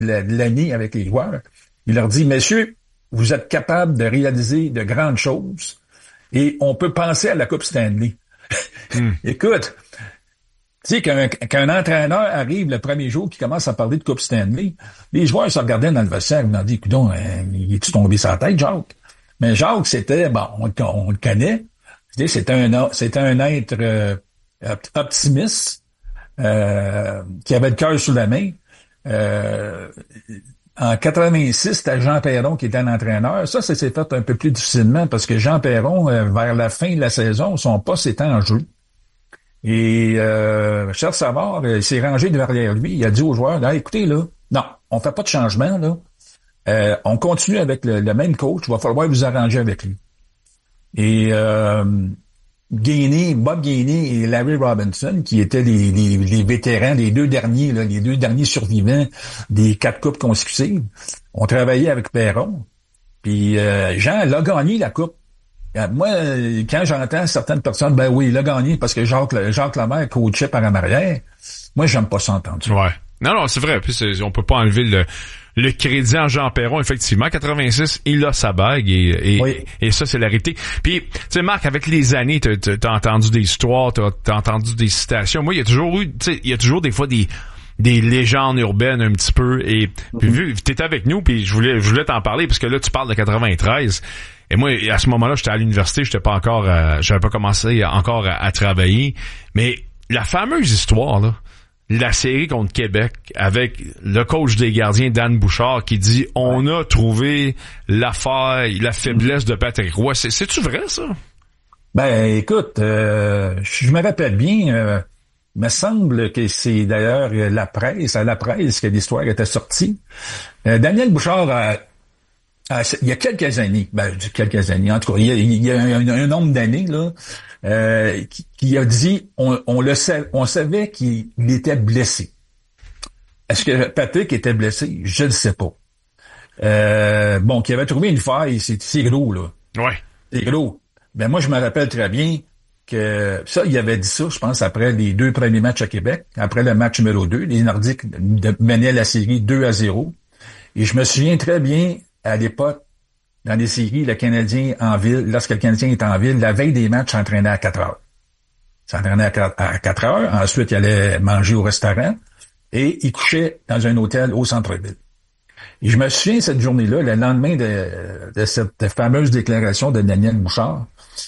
de l'année avec les joueurs. Il leur dit, messieurs, vous êtes capables de réaliser de grandes choses et on peut penser à la Coupe Stanley. Écoute, tu sais, qu'un entraîneur arrive le premier jour qui commence à parler de Coupe Stanley, les joueurs se regardaient dans le vestiaire, ils ont dit, écoute, il est-tu tombé sur la tête, Jacques? Mais Jacques, c'était, bon, on le connaît, c'était un être optimiste, qui avait le cœur sous la main. En 86, c'était Jean Perron qui était l'entraîneur. Ça s'est fait un peu plus difficilement parce que Jean Perron, vers la fin de la saison, son poste était en jeu. Et Charles Savard, il s'est rangé derrière lui. Il a dit aux joueurs, là, écoutez, là, non, on fait pas de changement, là. On continue avec le même coach. Il va falloir vous arranger avec lui. Et Bob Gainey et Larry Robinson, qui étaient les vétérans, les deux derniers survivants des 4 coupes consécutives, ont travaillé avec Perron. Puis Jean l'a gagné la coupe. Moi, quand j'entends certaines personnes, ben oui, il a gagné parce que Jacques Lemaire coachait par en arrière. Moi, j'aime pas ça entendre ça. Ouais. Non, c'est vrai. Puis on peut pas enlever le crédit en Jean Perron, effectivement. 86, il a sa bague et ça, c'est la réalité. Puis, tu sais, Marc, avec les années, t'as entendu des histoires, t'as entendu des citations. Moi, il y a toujours des fois des légendes urbaines un petit peu. Et puis vu, t'étais avec nous, puis je voulais t'en parler parce que là, tu parles de 93. Et moi, à ce moment-là, j'étais à l'université, j'avais pas commencé encore à travailler. Mais la fameuse histoire, là, la série contre Québec, avec le coach des gardiens, Dan Bouchard, qui dit « On a trouvé la faiblesse de Patrick Roy ». C'est-tu vrai, ça? Ben, écoute, je me rappelle bien, me semble que c'est d'ailleurs à la presse que l'histoire était sortie. Daniel Bouchard il y a quelques années, en tout cas, il y a un nombre d'années, là, qui a dit, on savait qu'il était blessé. Est-ce que Patrick était blessé? Je ne sais pas. Qu'il avait trouvé une faille, c'est gros, là. Ouais. C'est gros. Ben, moi, je me rappelle très bien que ça, il avait dit ça, je pense, après les 2 premiers matchs à Québec, après le match numéro 2, les Nordiques menaient la série 2-0. Et je me souviens très bien, à l'époque, dans les séries, le Canadien en ville, lorsque le Canadien est en ville, la veille des matchs, s'entraînait à 4 heures. S'entraînait à 4 heures. Ensuite, il allait manger au restaurant et il couchait dans un hôtel au centre-ville. Et je me souviens cette journée-là, le lendemain de cette fameuse déclaration de Daniel Bouchard,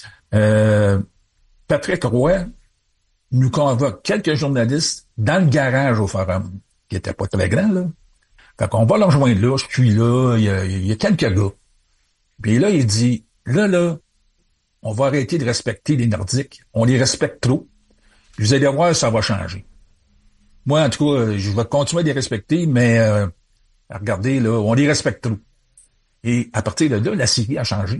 Patrick Roy nous convoque quelques journalistes dans le garage au Forum, qui était pas très grand, là. Fait qu'on va le rejoindre là, je suis là, il y a quelques gars. Puis là, il dit, là, on va arrêter de respecter les Nordiques. On les respecte trop. Puis vous allez voir, ça va changer. Moi, en tout cas, je vais continuer à les respecter, mais regardez, là, on les respecte trop. Et à partir de là, la série a changé.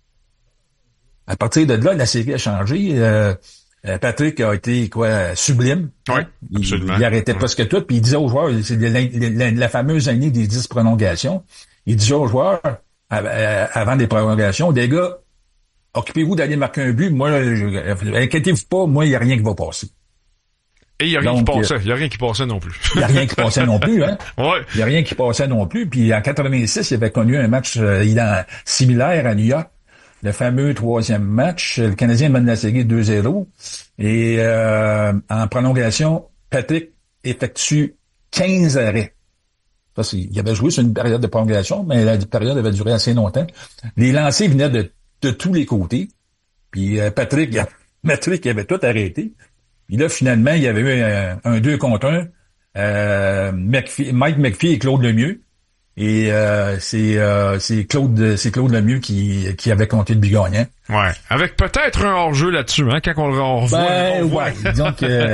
À partir de là, la série a changé. Patrick a été sublime. Oui, absolument. Il arrêtait presque tout, puis il disait aux joueurs, c'est la fameuse année des 10 prolongations, il disait aux joueurs, avant des prolongations, des gars, occupez-vous d'aller marquer un but, moi, inquiétez-vous pas, moi, il n'y a rien qui va passer. Et il n'y a rien qui passait. Il n'y a rien qui passait non plus. Il n'y a rien qui passait non plus, hein? Ouais. Il n'y a rien qui passait non plus. Puis en 86, il avait connu un match similaire à New York. Le fameux 3e match, le Canadien mène la série 2-0. Et en prolongation, Patrick effectue 15 arrêts. Parce qu'il avait joué sur une période de prolongation, mais la période avait duré assez longtemps. Les lancers venaient de tous les côtés. Puis Patrick avait tout arrêté. Puis là, finalement, il y avait eu un 2 contre 1. Mike McPhee et Claude Lemieux. Et c'est Claude Lemieux qui avait compté le but gagnant. Ouais. Avec peut-être un hors-jeu là-dessus, hein, quand on revoit. Disons que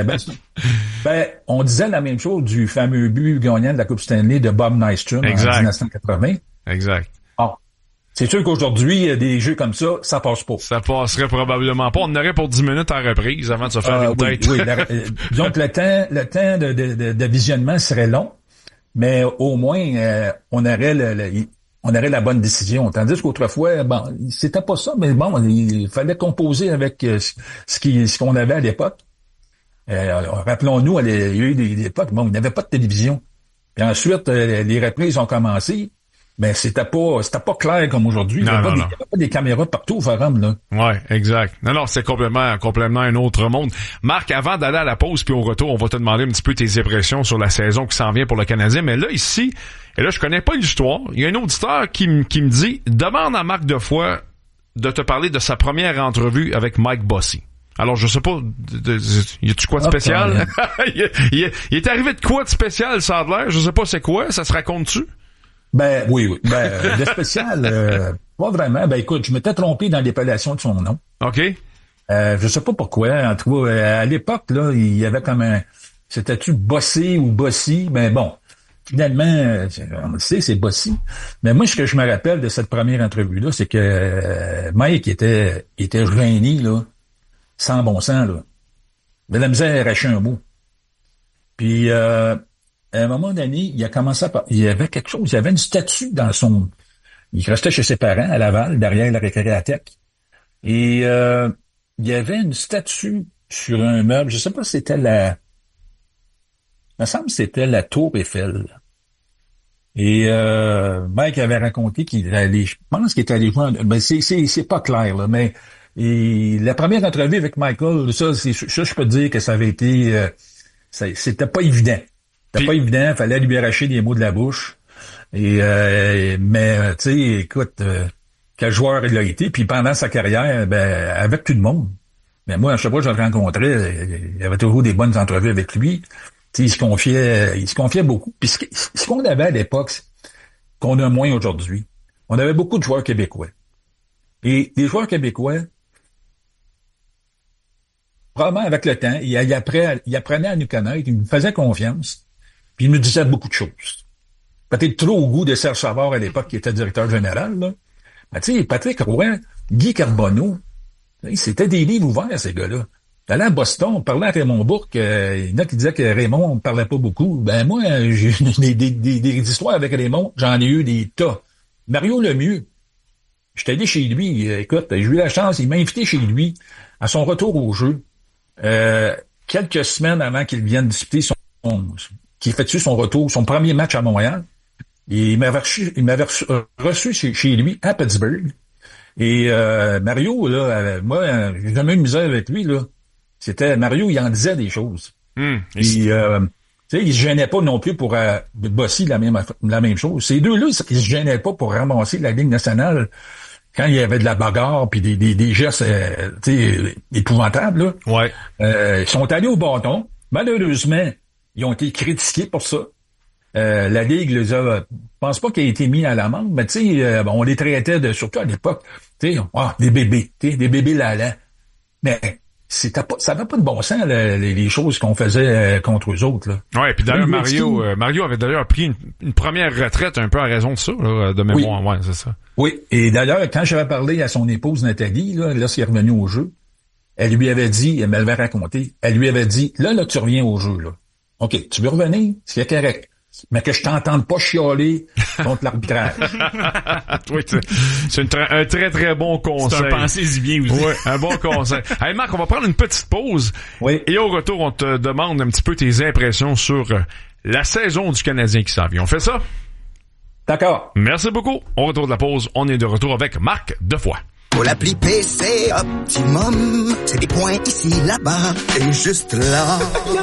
on disait la même chose du fameux but gagnant de la Coupe Stanley de Bob Nystrom en 1980. Exact. C'est sûr qu'aujourd'hui, des jeux comme ça passe pas. Ça passerait probablement pas. On aurait pour 10 minutes en reprise avant de se faire une tête. Oui. Donc, le temps de visionnement serait long, mais au moins, on aurait la bonne décision. Tandis qu'autrefois, c'était pas ça, mais il fallait composer avec ce qu'on avait à l'époque. Rappelons-nous, il y a eu des époques, il n'y avait pas de télévision. Puis ensuite, les reprises ont commencé. Mais c'était pas clair comme aujourd'hui. Il n'y avait pas des caméras partout au forum, là. Ouais, exact. Non, c'est complètement un autre monde. Marc, avant d'aller à la pause puis au retour, on va te demander un petit peu tes impressions sur la saison qui s'en vient pour le Canadien. Mais là, ici, et là, je connais pas l'histoire. Il y a un auditeur qui me dit, demande à Marc Defoy de te parler de sa première entrevue avec Mike Bossy. Alors, je sais pas, y a-tu quoi de spécial? Il est arrivé de quoi de spécial, ça a l'air? Je sais pas c'est quoi, ça se raconte-tu? Ben, oui. Ben, de spécial, pas vraiment. Ben, écoute, je m'étais trompé dans l'appellation de son nom. OK. Je sais pas pourquoi. En tout cas, à l'époque, là, il y avait comme c'était-tu Bossy ou Bossy? Ben, bon. Finalement, on le sait, c'est Bossy. Mais moi, ce que je me rappelle de cette première entrevue-là, c'est que Mike était gêné, là, sans bon sens, là. Il avait la misère à arracher un mot. Puis, à un moment donné, il a commencé il y avait quelque chose, il y avait une statue dans son... Il restait chez ses parents, à Laval, derrière la récréathèque. Et il y avait une statue sur un meuble, je sais pas si c'était il me semble que c'était la Tour Eiffel. Et Mike avait raconté qu'il allait, je pense qu'il était allé voir... Ben, c'est pas clair, là, mais... Et la première entrevue avec Michael, ça, je peux te dire que ça avait été... c'était pas évident. C'était pas évident, fallait lui arracher des mots de la bouche. Mais tu sais, écoute, quel joueur il a été. Puis pendant sa carrière, ben avec tout le monde. Mais moi, à chaque fois que je le rencontrais, il y avait toujours des bonnes entrevues avec lui. Tu sais, il se confiait beaucoup. Puis ce qu'on avait à l'époque, qu'on a moins aujourd'hui, on avait beaucoup de joueurs québécois. Et les joueurs québécois, probablement avec le temps, il apprenait à nous connaître, il nous faisait confiance. Puis il nous disait beaucoup de choses. Peut-être trop au goût de Serge Savard à l'époque, qui était directeur général, là. Mais tu sais, Patrick Roy, Guy Carbonneau, c'était des livres ouverts, ces gars-là. J'allais à Boston, on parlait à Raymond Bourque, il y en a qui disaient que Raymond ne parlait pas beaucoup. Ben moi, j'ai des histoires avec Raymond, j'en ai eu des tas. Mario Lemieux, j'étais allé chez lui, écoute, j'ai eu la chance, il m'a invité chez lui à son retour au jeu, quelques semaines avant qu'il vienne disputer qui effectue son retour, son premier match à Montréal. Et il m'avait reçu chez lui à Pittsburgh. Et Mario, là, moi, j'ai jamais eu de misère avec lui, là. C'était Mario, il en disait des choses. Tu sais, il se gênait pas non plus pour bosser la même chose. Ces deux-là, ils se gênaient pas pour ramasser la Ligue nationale quand il y avait de la bagarre puis des gestes épouvantables, là. Ouais. Ils sont allés au bâton. Malheureusement, ils ont été critiqués pour ça. La Ligue les a... Je pense pas qu'il ait été mis à l'amende, mais tu sais, on les traitait surtout à l'époque, tu sais, des bébés, tu sais, des bébés lala. Mais ça n'avait pas de bon sens, les choses qu'on faisait contre eux autres, là. Ouais, puis d'ailleurs, Mario avait d'ailleurs pris une première retraite un peu à raison de ça, là, de mémoire. Oui. Ouais, c'est ça. Oui, et d'ailleurs, quand j'avais parlé à son épouse Nathalie, là, lorsqu'il est revenu au jeu, elle lui avait dit, elle m'avait raconté, elle lui avait dit, là, tu reviens au jeu, là. OK, tu veux revenir? C'est correct. Mais que je t'entende pas chialer contre l'arbitrage. Oui, c'est un très, très bon conseil. C'est un pensez-y bien aussi. Oui, un bon conseil. Hey Marc, on va prendre une petite pause. Oui. Et au retour, on te demande un petit peu tes impressions sur la saison du Canadien qui s'en vient. On fait ça? D'accord. Merci beaucoup. On retourne de la pause. On est de retour avec Marc Defoy. Pour l'appli PC Optimum, c'est des points ici, là-bas et juste là.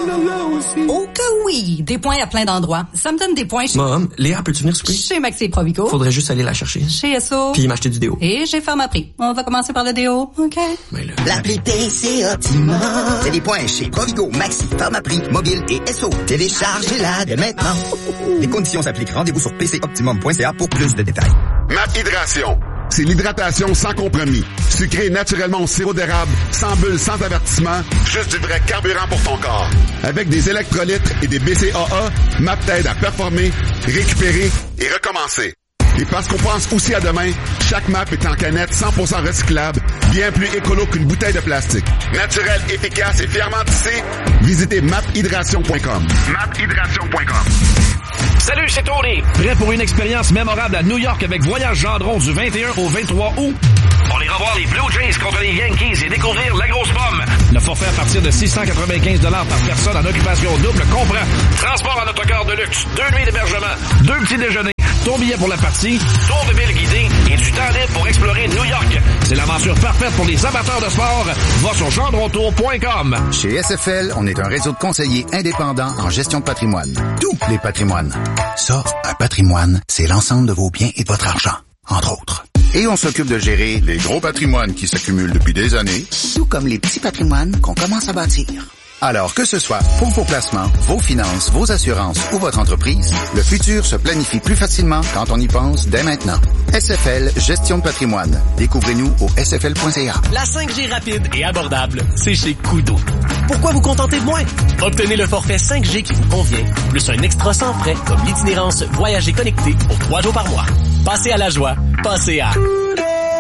Oh que oui! Des points à plein d'endroits. Ça me donne des points chez... Mom, Léa, peux-tu venir souper? Chez Maxi Provico. Faudrait juste aller la chercher. Chez Esso. Puis m'acheter du déo. Et chez Pharmaprix. On va commencer par le déo, OK? Mais là... L'appli PC Optimum, c'est des points chez Provigo, Maxi, Pharmaprix, Mobile et Esso. Téléchargez-la dès maintenant. Les conditions s'appliquent. Rendez-vous sur pcoptimum.ca pour plus de détails. MAP Hydration. C'est l'hydratation sans compromis. Sucré naturellement au sirop d'érable, sans bulles, sans avertissement, juste du vrai carburant pour ton corps. Avec des électrolytes et des BCAA, MAP t'aide à performer, récupérer et recommencer. Et parce qu'on pense aussi à demain, chaque MAP est en canette 100% recyclable, bien plus écolo qu'une bouteille de plastique. Naturel, efficace et fièrement tissé, visitez maphydration.com. maphydration.com. Salut, c'est Tony. Prêt pour une expérience mémorable à New York avec Voyage Gendron du 21 au 23 août? On ira voir les Blue Jays contre les Yankees et découvrir la grosse pomme. Le forfait à partir de 695 $ par personne en occupation double comprend transport en autocar de luxe, 2 nuits d'hébergement, 2 petits déjeuners, ton billet pour la partie, tour de ville guidé et du temps libre pour explorer New York. C'est l'aventure parfaite pour les amateurs de sport. Va sur gendrontour.com. Chez SFL, on est un réseau de conseillers indépendants en gestion de patrimoine. Tous les patrimoines. Ça, un patrimoine, c'est l'ensemble de vos biens et de votre argent, entre autres. Et on s'occupe de gérer les gros patrimoines qui s'accumulent depuis des années, tout comme les petits patrimoines qu'on commence à bâtir. Alors que ce soit pour vos placements, vos finances, vos assurances ou votre entreprise, le futur se planifie plus facilement quand on y pense dès maintenant. SFL Gestion de patrimoine. Découvrez-nous au sfl.ca. La 5G rapide et abordable, c'est chez Koodo. Pourquoi vous contenter de moins? Obtenez le forfait 5G qui vous convient, plus un extra sans frais comme l'itinérance Voyager connecté pour 3 jours par mois. Passez à la joie, passez à Koodo.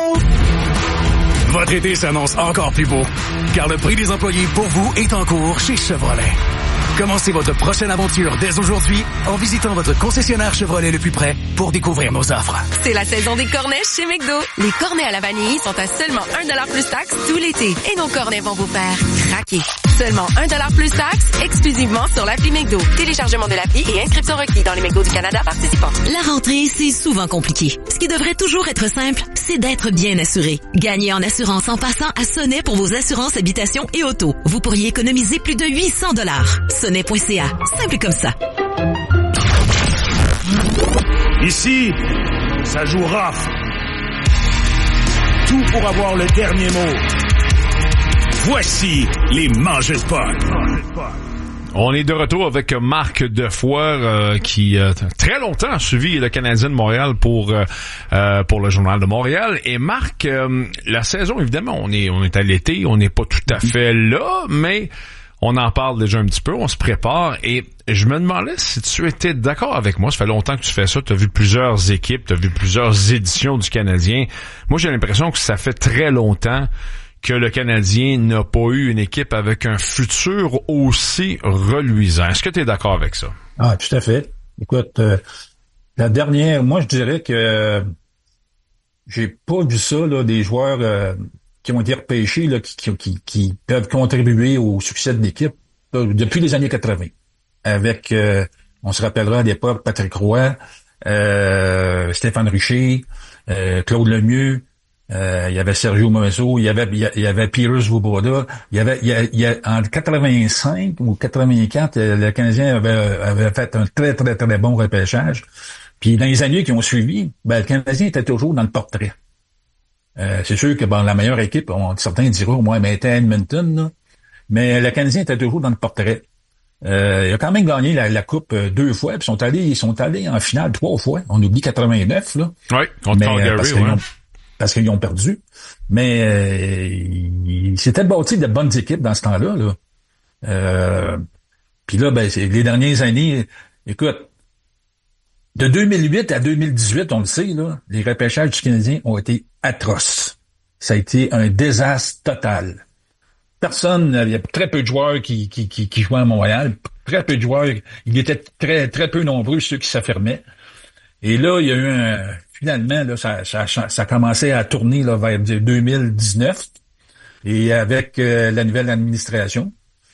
Votre été s'annonce encore plus beau, car le prix des employés pour vous est en cours chez Chevrolet. Commencez votre prochaine aventure dès aujourd'hui en visitant votre concessionnaire Chevrolet le plus près pour découvrir nos offres. C'est la saison des cornets chez McDo. Les cornets à la vanille sont à seulement 1$ plus taxe tout l'été. Et nos cornets vont vous faire craquer. Seulement 1$ plus taxe, exclusivement sur l'appli McDo. Téléchargement de l'appli et inscription requis dans les McDo du Canada participants. La rentrée, c'est souvent compliqué. Ce qui devrait toujours être simple, c'est d'être bien assuré. Gagnez en assurance en passant à Sonnet pour vos assurances habitation et auto. Vous pourriez économiser plus de 800$. Sonnet.ca. Simple comme ça. Ici, ça joue rough. Tout pour avoir le dernier mot. Voici les Mangeurs de Puck. On est de retour avec Marc Defoire qui très longtemps a suivi le Canadien de Montréal pour le Journal de Montréal. Et Marc, la saison, évidemment, on est à l'été, on n'est pas tout à fait là, mais on en parle déjà un petit peu, on se prépare. Et je me demandais si tu étais d'accord avec moi. Ça fait longtemps que tu fais ça, tu as vu plusieurs équipes, tu as vu plusieurs éditions du Canadien. Moi, j'ai l'impression que ça fait très longtemps que le Canadien n'a pas eu une équipe avec un futur aussi reluisant. Est-ce que tu es d'accord avec ça? Ah, tout à fait. Écoute, la dernière, moi je dirais que j'ai pas vu ça, là, des joueurs qui ont été repêchés, là, qui peuvent contribuer au succès de l'équipe depuis les années 80. Avec, on se rappellera à l'époque, Patrick Roy, Stéphane Richer, Claude Lemieux, il y avait Sergio Moiseau, il y avait Pires Svoboda, il y a en 85 ou 84, le Canadien avait fait un très très très bon repêchage. Puis dans les années qui ont suivi, le Canadien était toujours dans le portrait. C'est sûr que la meilleure équipe, certains diront moi, mais était Edmonton, là, mais le Canadien était toujours dans le portrait. Il a quand même gagné la coupe 2 fois, puis ils sont allés en finale 3 fois. On oublie 89 là. Oui, contre Calgary, parce qu'ils ont perdu. Mais c'était bâti de bonnes équipes dans ce temps-là. Là. Puis là, les dernières années, écoute, de 2008 à 2018, on le sait, là, les repêchages du Canadien ont été atroces. Ça a été un désastre total. Il y a très peu de joueurs qui jouaient à Montréal. Très peu de joueurs. Il était très, très peu nombreux ceux qui s'affirmaient. Et là, il y a eu finalement, là, ça commençait à tourner là, vers 2019. Et avec la nouvelle administration,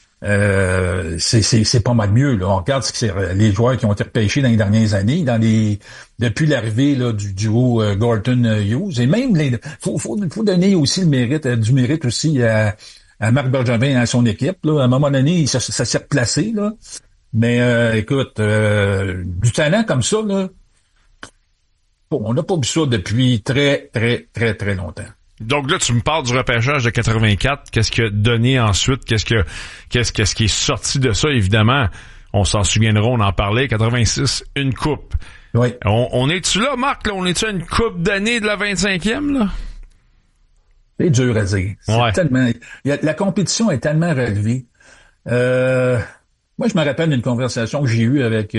c'est pas mal mieux. Là. On regarde ce que c'est les joueurs qui ont été repêchés dans les dernières années, depuis l'arrivée là, du duo Gorton-Hughes. Et même faut donner aussi du mérite aussi à Marc Bergevin et à son équipe. Là. À un moment donné, ça s'est replacé. Là. Mais écoute, du talent comme ça, là, on n'a pas vu ça depuis très, très, très, très longtemps. Donc là, tu me parles du repêchage de 84. Qu'est-ce qui a donné ensuite? Qu'est-ce qui est sorti de ça? Évidemment, on s'en souviendra, on en parlait. 86, une coupe. Oui. On est-tu là, Marc? Là? On est-tu à une coupe d'année de la 25e, là? C'est dur à dire. Ouais. La compétition est tellement relevée. Moi, je me rappelle d'une conversation que j'ai eue avec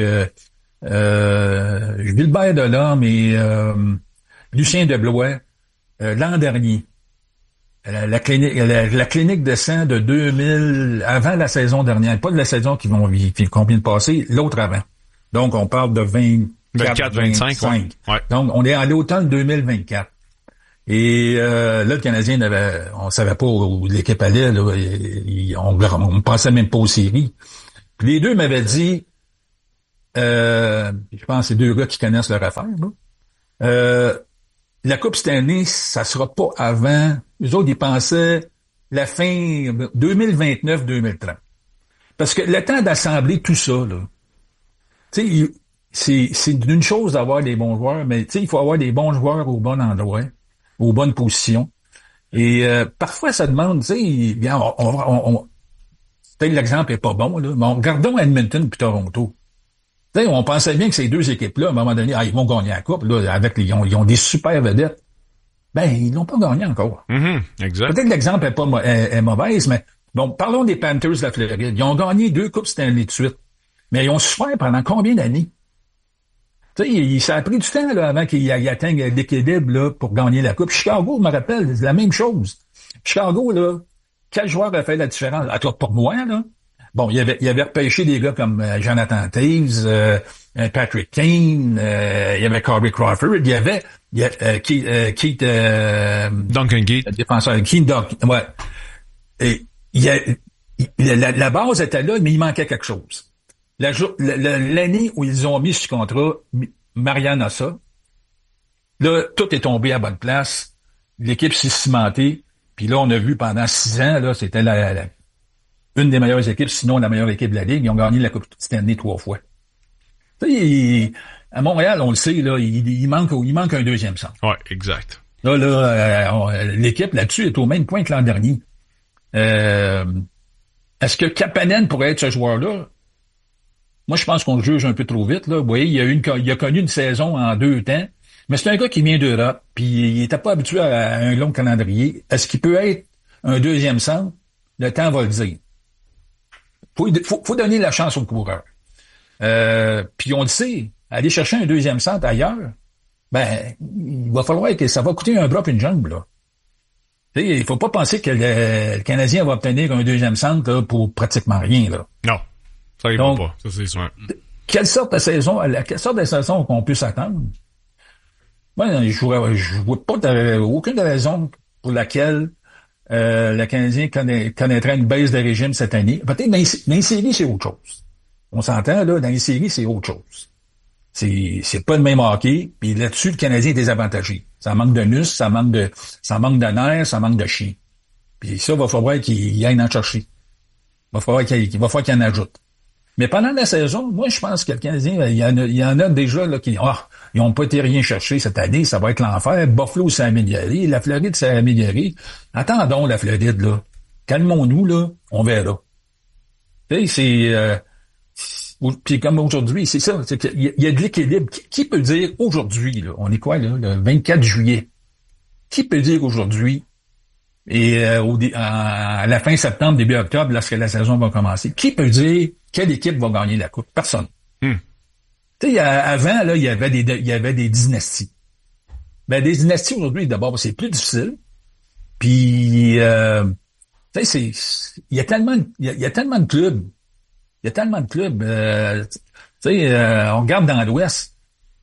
Gilbert Delorme et Lucien Deblois l'an dernier. La clinique de sang de 2000, avant la saison dernière, pas de la saison qui vient de passer, l'autre avant. Donc, on parle de 24, 25. Ouais. Donc, on est à l'automne 2024. Et là, le Canadien on savait pas où l'équipe allait. Là, on pensait même pas aux séries. Puis les deux m'avaient dit, je pense que c'est deux gars qui connaissent leur affaire. Là. La Coupe Stanley, ça sera pas avant. Eux autres, ils pensaient la fin 2029-2030. Parce que le temps d'assembler tout ça, là, tu sais, c'est une chose d'avoir des bons joueurs, mais tu sais, il faut avoir des bons joueurs au bon endroit, aux bonnes positions. Et parfois, ça demande, tu sais, bien, peut-être l'exemple est pas bon, là, mais regardons Edmonton puis Toronto. Tu sais, on pensait bien que ces deux équipes-là, à un moment donné, ils vont gagner la Coupe, là, ils ont des super vedettes. Ben, ils l'ont pas gagné encore. Exact. Peut-être que l'exemple est mauvaise, mais bon, parlons des Panthers de la Floride. Ils ont gagné 2 Coupes Stanley de suite. Mais ils ont souffert pendant combien d'années? Tu sais, ça a pris du temps, là, avant qu'ils atteignent l'équilibre, là, pour gagner la Coupe. Chicago, je me rappelle, c'est la même chose. Chicago, là, quel joueur a fait la différence? À toi, pour moi, là. Bon, il avait repêché des gars comme Jonathan Taves, Patrick Kane, il y avait Corey Crawford, il y avait Keith Duncan Keith. Défenseur Keith Duncan, ouais. Et la base était là, mais il manquait quelque chose. L'année où ils ont mis ce contrat, Marian Hossa, là, tout est tombé à bonne place. L'équipe s'est cimentée. Puis là, on a vu pendant 6 ans, là, c'était une des meilleures équipes, sinon la meilleure équipe de la Ligue. Ils ont gagné la Coupe Stanley 3 fois. Tu sais, à Montréal, on le sait, là, il manque un deuxième centre. Ouais, exact. Là, l'équipe là-dessus est au même point que l'an dernier. Est-ce que Kapanen pourrait être ce joueur-là? Moi, je pense qu'on le juge un peu trop vite, là. Vous voyez, il a connu une saison en 2 temps. Mais c'est un gars qui vient d'Europe, puis il n'était pas habitué à un long calendrier. Est-ce qu'il peut être un deuxième centre? Le temps va le dire. Faut donner la chance aux coureurs. Puis on le sait, aller chercher un deuxième centre ailleurs, ben, il va falloir que ça va coûter un bras et une jambe, là. Tu sais, il faut pas penser que le Canadien va obtenir un deuxième centre là, pour pratiquement rien, là. Non, ça ne va pas, ça c'est sûr. Quelle sorte de saison qu'on peut s'attendre? Moi, je vois pas aucune raison pour laquelle le Canadien connaîtrait une baisse de régime cette année. Peut-être dans les séries, c'est autre chose. On s'entend, là, dans les séries, c'est autre chose. C'est pas le même hockey, puis là-dessus, le Canadien est désavantagé. Ça manque de muscles, ça manque de nerfs, ça manque de chien. Puis ça, va falloir qu'il aille en chercher. Il va falloir qu'il en ajoute. Mais pendant la saison, moi, je pense que le Canadien, il y en a déjà là qui ils n'ont pas été rien chercher cette année, ça va être l'enfer. Buffalo s'est amélioré, la Floride s'est améliorée. Attendons la Floride, là. Calmons-nous, là, on verra. Tu sais, puis comme aujourd'hui, c'est ça, c'est qu'il y a de l'équilibre. Qui peut dire aujourd'hui, là, on est quoi, là, le 24 juillet? Qui peut dire aujourd'hui, et à la fin septembre, début octobre, lorsque la saison va commencer, qui peut dire quelle équipe va gagner la Coupe? Personne. Tu sais, avant, là, il y avait des dynasties. Ben, des dynasties aujourd'hui, d'abord, c'est plus difficile. Puis, tu sais, il y a tellement de clubs. Il y a tellement de clubs. Tu sais, on regarde dans l'Ouest.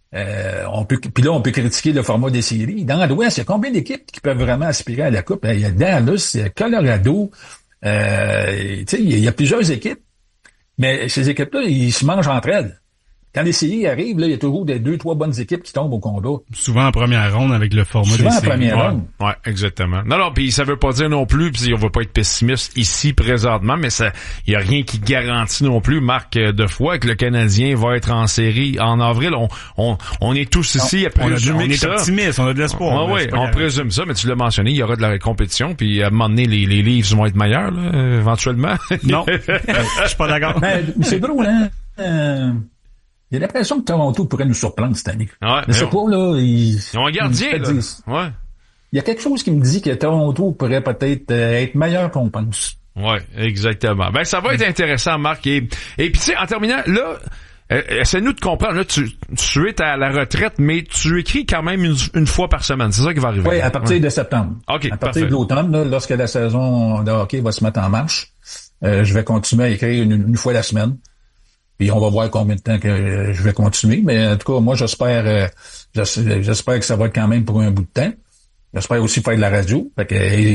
Puis là, on peut critiquer le format des séries. Dans l'Ouest, il y a combien d'équipes qui peuvent vraiment aspirer à la Coupe? Il y a Dallas, il y a Colorado. Tu sais, il y a plusieurs équipes. Mais ces équipes-là, ils se mangent entre elles. Quand les séries arrivent, là, il y a toujours 2-3 bonnes équipes qui tombent au combat. Souvent en première ronde avec le format des séries. Souvent en première ronde. Ouais, exactement. Non, puis ça veut pas dire non plus, puis on va pas être pessimiste ici présentement, mais ça, il y a rien qui garantit non plus, Marc, de foi, que le Canadien va être en série en avril. On est tous ici à présumer on est optimistes, on a de l'espoir. Oui, on présume ça, mais tu l'as mentionné, il y aura de la compétition, puis à un moment donné, les Leafs vont être meilleurs, là, éventuellement. Non, je suis pas d'accord. Mais c'est drôle, hein? J'ai l'impression que Toronto pourrait nous surprendre cette année. Ouais, mais c'est pas, là, ils ont un gardien, là. Ouais. Il y a quelque chose qui me dit que Toronto pourrait peut-être être meilleur qu'on pense. Ouais, exactement. Ben, ça va être intéressant, Marc. Et puis, tu sais, en terminant, là, essaie-nous de comprendre. Là, tu es à la retraite, mais tu écris quand même une fois par semaine. C'est ça qui va arriver. Oui, à partir de septembre. OK, à partir de l'automne, là, lorsque la saison de hockey va se mettre en marche, je vais continuer à écrire une fois la semaine. Puis on va voir combien de temps que je vais continuer. Mais en tout cas, moi, j'espère que ça va être quand même pour un bout de temps. J'espère aussi faire de la radio. Fait que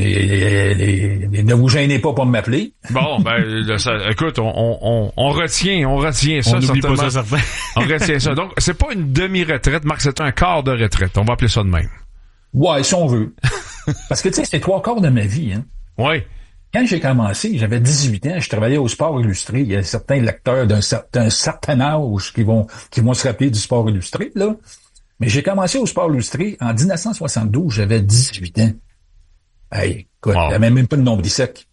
ne vous gênez pas pour m'appeler. Bon, écoute, on retient ça. On n'oublie pas ça, certain. On retient ça. Donc, c'est pas une demi-retraite, Marc, c'est un quart de retraite. On va appeler ça de même. Ouais, si on veut. Parce que, tu sais, c'est 3/4 de ma vie, hein. Oui. Quand j'ai commencé, j'avais 18 ans, je travaillais au Sport Illustré. Il y a certains lecteurs d'un certain âge qui vont se rappeler du Sport Illustré, là. Mais j'ai commencé au Sport Illustré en 1972, j'avais 18 ans. Hey, écoute, j'avais même pas de nombril sec.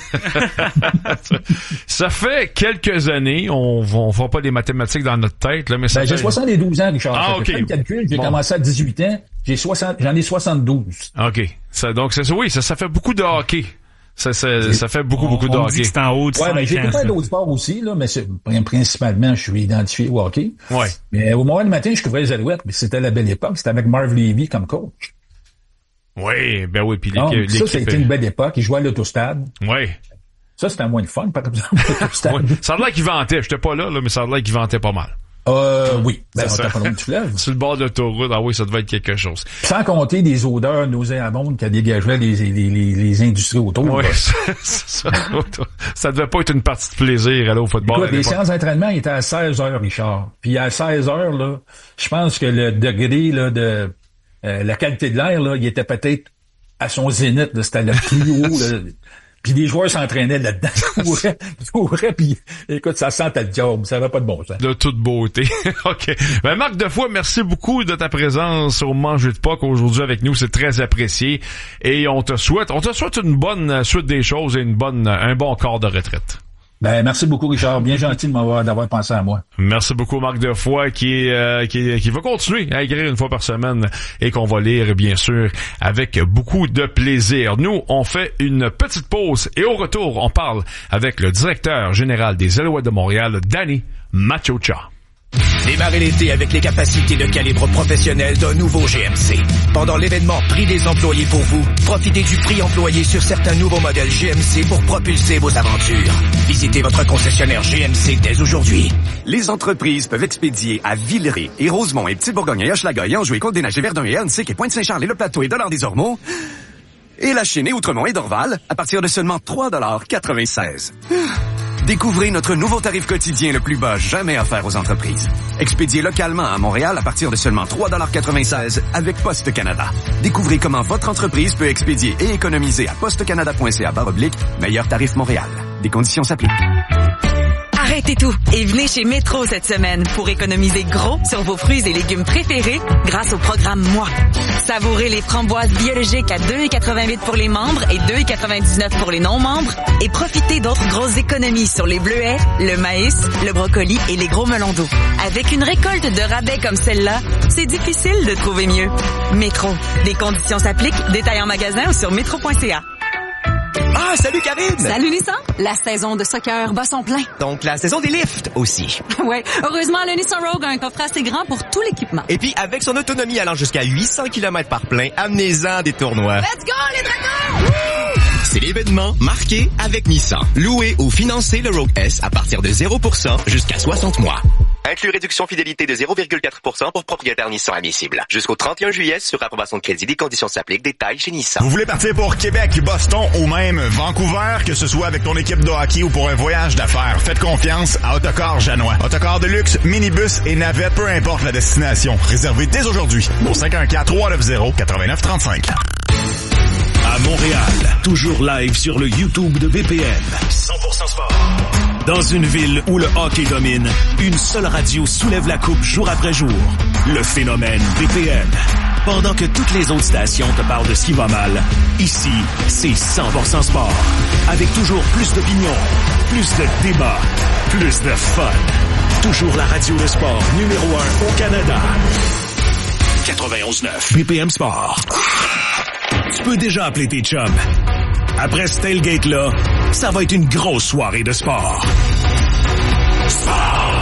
Ça fait quelques années, on fera pas des mathématiques dans notre tête, là, mais ça j'ai 72 ans, Richard. Ah, ok. Fais le calcul, j'ai commencé à 18 ans, j'en ai 72. OK. Donc, ça fait beaucoup de hockey. Ça fait beaucoup de hockey. C'est en haut de 5 mais j'ai fait d'autres sports aussi, là, mais principalement, je suis identifié au hockey. Ouais. Mais au moment du matin, je couvrais les Alouettes, mais c'était la belle époque. C'était avec Marv Levy comme coach. Oui, puis l'équipe. Ça, c'était une belle époque. Il jouait à l'Autostade. Oui. Ça, c'était moins de fun, par exemple, l'Autostade. Ouais. Ça a l'air qu'il vantait. J'étais pas là, mais ça a l'air qu'il vantait pas mal. Oui. On était pas loin du fleuve. Sur le bord de l'autoroute, ça devait être quelque chose. Sans compter des odeurs nauséabondes qui dégageaient les industries autour. Oui, ça devait pas être une partie de plaisir aller au football. Écoute, les séances d'entraînement étaient à 16 heures, Richard. Puis à 16 heures, là, je pense que le degré là, de la qualité de l'air, là, il était peut-être à son zénith. Là, c'était le plus haut. Là. Puis les joueurs s'entraînaient là-dedans, couraient, puis écoute, ça sentait le job, ça n'avait pas de bon sens. De toute beauté. OK. Marc Defoy, merci beaucoup de ta présence au Manger de Pâques aujourd'hui avec nous, c'est très apprécié. Et on te souhaite une bonne suite des choses et un bon quart de retraite. Merci beaucoup, Richard. Bien gentil d'avoir pensé à moi. Merci beaucoup, Marc Defoy, qui va continuer à écrire une fois par semaine et qu'on va lire, bien sûr, avec beaucoup de plaisir. Nous, on fait une petite pause et au retour, on parle avec le directeur général des Alouettes de Montréal, Danny Maciocia. Démarrez l'été avec les capacités de calibre professionnel d'un nouveau GMC. Pendant l'événement Prix des employés pour vous, profitez du prix employé sur certains nouveaux modèles GMC pour propulser vos aventures. Visitez votre concessionnaire GMC dès aujourd'hui. Les entreprises peuvent expédier à Villeray et Rosemont et Petit-Bourgogne et Hochelaga et Anjou et Côte-des-Neiges et Verdun et Annecy et Pointe-Saint-Charles et Le Plateau et Dollard-des-Ormeaux. Et la Chine et Outremont et Dorval à partir de seulement 3,96 $. Découvrez notre nouveau tarif quotidien le plus bas jamais offert aux entreprises. Expédié localement à Montréal à partir de seulement 3,96 $ avec Poste Canada. Découvrez comment votre entreprise peut expédier et économiser à postecanada.ca/meilleur tarif Montréal. Des conditions s'appliquent. Arrêtez tout et venez chez Métro cette semaine pour économiser gros sur vos fruits et légumes préférés grâce au programme Moi. Savourez les framboises biologiques à 2,88 $ pour les membres et 2,99 $ pour les non-membres et profitez d'autres grosses économies sur les bleuets, le maïs, le brocoli et les gros melons d'eau. Avec une récolte de rabais comme celle-là, c'est difficile de trouver mieux. Métro. Des conditions s'appliquent. Détails en magasin ou sur métro.ca. Ah, salut Karine! Salut Nissan! La saison de soccer bat son plein. Donc la saison des lifts aussi. Ouais, heureusement, le Nissan Rogue a un coffre assez grand pour tout l'équipement. Et puis, avec son autonomie allant jusqu'à 800 km par plein, amenez-en des tournois. Let's go, les dragons! C'est l'événement marqué avec Nissan. Louez ou financez le Rogue S à partir de 0% jusqu'à 60 mois. Inclus réduction fidélité de 0,4% pour propriétaire Nissan admissible. Jusqu'au 31 juillet sur approbation de crédit, des conditions s'appliquent. Détails chez Nissan. Vous voulez partir pour Québec, Boston ou même Vancouver, que ce soit avec ton équipe de hockey ou pour un voyage d'affaires, faites confiance à Autocar Janois. Autocar de luxe, minibus et navette, peu importe la destination. Réservez dès aujourd'hui au 514-390-8935. À Montréal, toujours live sur le YouTube de BPM. 100% sport. Dans une ville où le hockey domine, une seule radio soulève la coupe jour après jour. Le phénomène BPM. Pendant que toutes les autres stations te parlent de ce qui va mal, ici, c'est 100% sport. Avec toujours plus d'opinions, plus de débats, plus de fun. Toujours la radio de sport numéro 1 au Canada. 91.9 BPM Sport. Tu peux déjà appeler tes chums. Après ce tailgate-là, ça va être une grosse soirée de sport. Sport.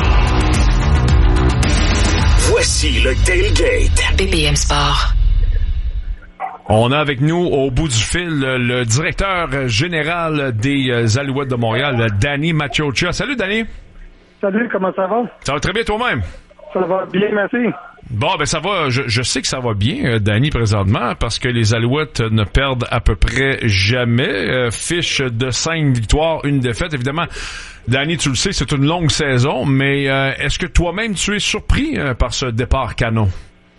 Voici le tailgate. BPM Sport. On a avec nous au bout du fil le directeur général des Alouettes de Montréal, Danny Maciocia. Salut Danny. Salut, comment ça va? Ça va très bien toi-même? Ça va bien, merci. Bon, ben ça va. Je sais que ça va bien, Danny, présentement, parce que les Alouettes ne perdent à peu près jamais. Fiche de 5 victoires, 1 défaite. Évidemment, Danny, tu le sais, c'est une longue saison, mais est-ce que toi-même tu es surpris par ce départ canon?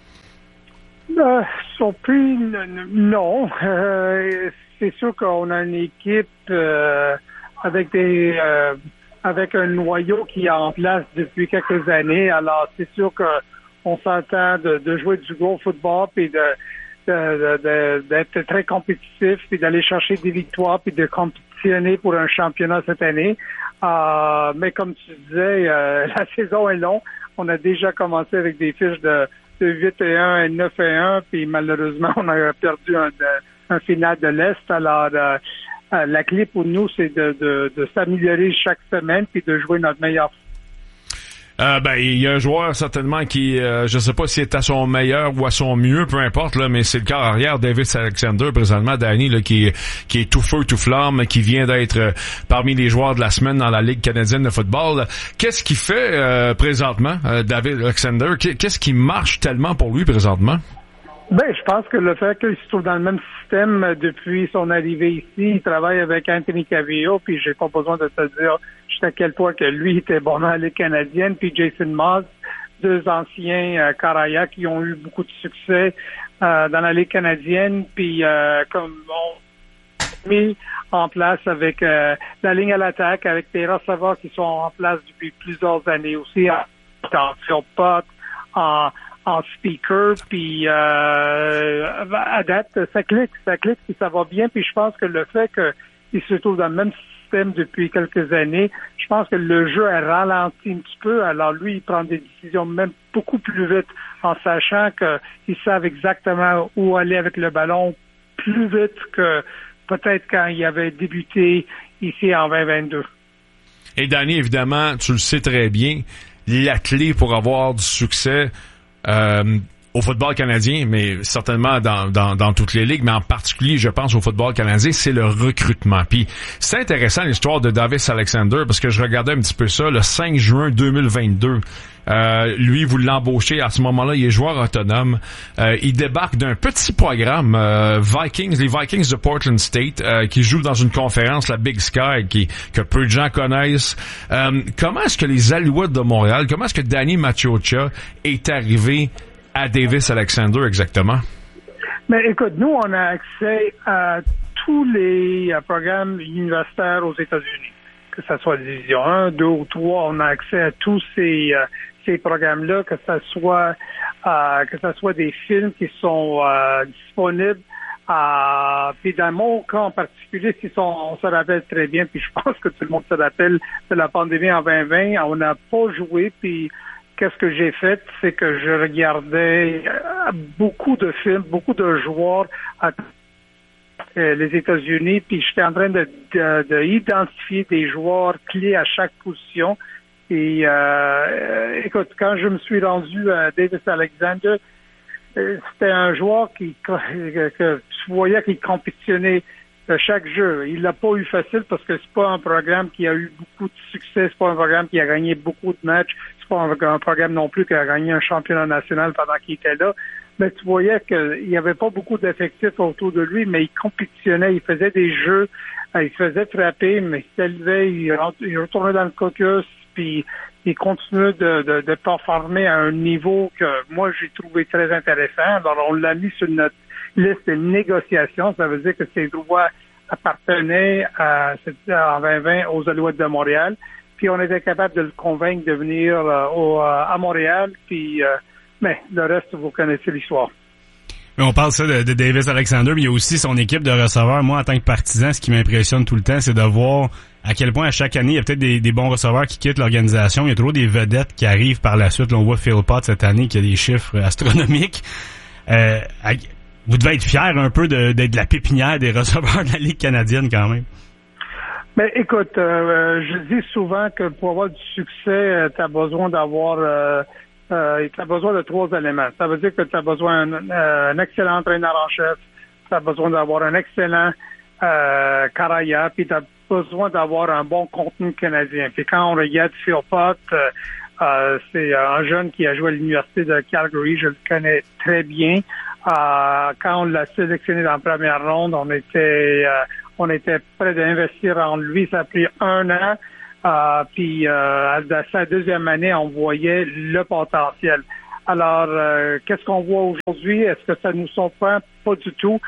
Surpris, non. C'est sûr qu'on a une équipe avec un noyau qui est en place depuis quelques années. Alors, c'est sûr qu'on s'entend de jouer du gros football puis d'être très compétitif puis d'aller chercher des victoires puis de compétitionner pour un championnat cette année. Mais comme tu disais, la saison est longue. On a déjà commencé avec des fiches de 8-1 et 9-1, puis malheureusement, on a perdu un final de l'Est. Alors, la clé pour nous, c'est de s'améliorer chaque semaine puis de jouer notre meilleur. Il y a un joueur certainement qui, je sais pas s'il est à son meilleur ou à son mieux, peu importe là, mais c'est le quart arrière Davis Alexander présentement, Danny, là, qui est tout feu tout flamme, qui vient d'être parmi les joueurs de la semaine dans la Ligue canadienne de football. Qu'est-ce qu'il fait présentement, David Alexander? Qu'est-ce qui marche tellement pour lui présentement? Je pense que le fait qu'il se trouve dans le même système depuis son arrivée ici, il travaille avec Anthony Cavillo, puis j'ai pas besoin de te dire jusqu'à quel point que lui était bon dans la Ligue canadienne, puis Jason Moss, 2 anciens Caraya qui ont eu beaucoup de succès dans la Ligue canadienne, puis comme on mis en place avec la ligne à l'attaque, avec des receveurs qui sont en place depuis plusieurs années aussi, en pot, en speaker, puis à date, ça clique, puis ça va bien, puis je pense que le fait qu'il se trouve dans le même système depuis quelques années, je pense que le jeu a ralenti un petit peu, alors lui, il prend des décisions même beaucoup plus vite, en sachant qu'ils savent exactement où aller avec le ballon plus vite que peut-être quand il avait débuté ici en 2022. Et Danny, évidemment, tu le sais très bien, la clé pour avoir du succès au football canadien, mais certainement dans toutes les ligues, mais en particulier, je pense, au football canadien, c'est le recrutement. Puis c'est intéressant l'histoire de Davis Alexander, parce que je regardais un petit peu ça, le 5 juin 2022. Lui, vous l'embauchez, à ce moment-là, il est joueur autonome. Il débarque d'un petit programme les Vikings de Portland State, qui jouent dans une conférence, la Big Sky, que peu de gens connaissent. Comment est-ce que les Alouettes de Montréal, comment est-ce que Danny Maciocia est arrivé à Davis Alexander exactement? Mais écoute, nous, on a accès à tous les programmes universitaires aux États-Unis. Que ça soit Division 1, 2 ou 3, on a accès à tous ces programmes-là, que ça soit des films qui sont disponibles. Puis dans mon cas en particulier, on se rappelle très bien, puis je pense que tout le monde se rappelle de la pandémie en 2020, on n'a pas joué, puis qu'est-ce que j'ai fait, c'est que je regardais beaucoup de films, beaucoup de joueurs à les États-Unis, puis j'étais en train de identifier des joueurs clés à chaque position. Et écoute, quand je me suis rendu à Davis Alexander, c'était un joueur que tu voyais qu'il compétitionnait chaque jeu. Il l'a pas eu facile parce que c'est pas un programme qui a eu beaucoup de succès, c'est pas un programme qui a gagné beaucoup de matchs, c'est pas un programme non plus qui a gagné un championnat national pendant qu'il était là. Mais tu voyais qu'il n'y avait pas beaucoup d'effectifs autour de lui, mais il compétitionnait, il faisait des jeux, il se faisait frapper, mais il s'élevait, il retournait dans le caucus, puis il continuait de performer à un niveau que moi j'ai trouvé très intéressant. Alors on l'a mis sur notre liste de négociations, ça veut dire que ses droits appartenaient en 2020 aux Alouettes de Montréal, puis on était capable de le convaincre de venir à Montréal, puis mais le reste, vous connaissez l'histoire. Mais on parle ça de Davis Alexander, mais il y a aussi son équipe de receveurs. Moi, en tant que partisan, ce qui m'impressionne tout le temps, c'est de voir à quel point à chaque année, il y a peut-être des bons receveurs qui quittent l'organisation. Il y a toujours des vedettes qui arrivent par la suite. Là, on voit Phil Potts cette année qui a des chiffres astronomiques. Vous devez être fiers un peu d'être la pépinière des receveurs de la Ligue canadienne quand même. Mais écoute, je dis souvent que pour avoir du succès, tu as besoin d'avoir... tu as besoin de 3 éléments. Ça veut dire que tu as besoin d'un excellent entraîneur en chef, tu as besoin d'avoir un excellent carrière, puis tu as besoin d'avoir un bon contenu canadien. Puis quand on regarde Phil Potts, C'est un jeune qui a joué à l'Université de Calgary. Je le connais très bien. Quand on l'a sélectionné dans la première ronde, on était prêt d'investir en lui. Ça a pris 1 an. Puis à sa deuxième année, on voyait le potentiel. Alors, qu'est-ce qu'on voit aujourd'hui? Est-ce que ça nous surprend? Pas du tout.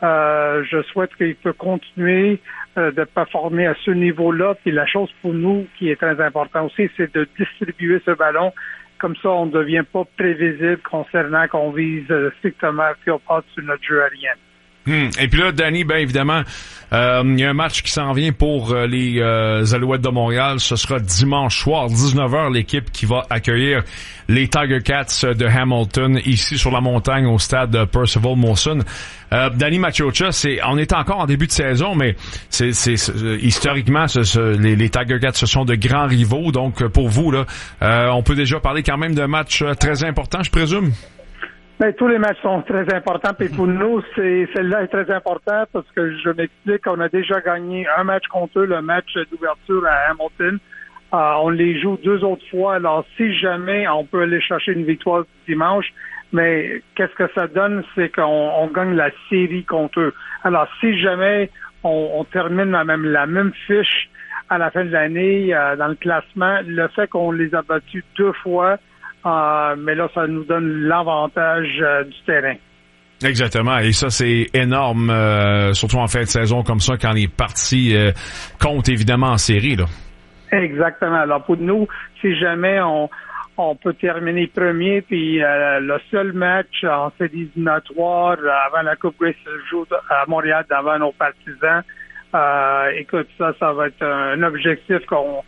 Je souhaite qu'il peut continuer de performer à ce niveau-là. Puis la chose pour nous qui est très importante aussi, c'est de distribuer ce ballon. Comme ça, on ne devient pas prévisible concernant qu'on vise strictement Cléopâtre sur notre jeu aérien. Et puis là, Danny, bien évidemment, il y a un match qui s'en vient pour les Alouettes de Montréal. Ce sera dimanche soir, 19h, l'équipe qui va accueillir les Tiger Cats de Hamilton, ici sur la montagne au stade Percival Molson. Danny Maciocia, on est encore en début de saison, mais c'est historiquement, les Tiger Cats, ce sont de grands rivaux. Donc, pour vous, là, on peut déjà parler quand même d'un match très important, je présume? Ben, tous les matchs sont très importants, et pour nous, celle-là est très important parce que je m'explique, on a déjà gagné un match contre eux, le match d'ouverture à Hamilton. On les joue 2 autres fois, alors si jamais on peut aller chercher une victoire dimanche, mais qu'est-ce que ça donne, c'est qu'on gagne la série contre eux. Alors si jamais on termine la même fiche à la fin de l'année dans le classement, le fait qu'on les a battus 2 fois, mais là, ça nous donne l'avantage du terrain. Exactement. Et ça, c'est énorme, surtout en fin de saison comme ça, quand les parties comptent évidemment en série, là. Exactement. Alors, pour nous, si jamais on peut terminer premier, puis le seul match en séries éliminatoires avant la Coupe Grey se joue à Montréal devant nos partisans, écoute, ça va être un objectif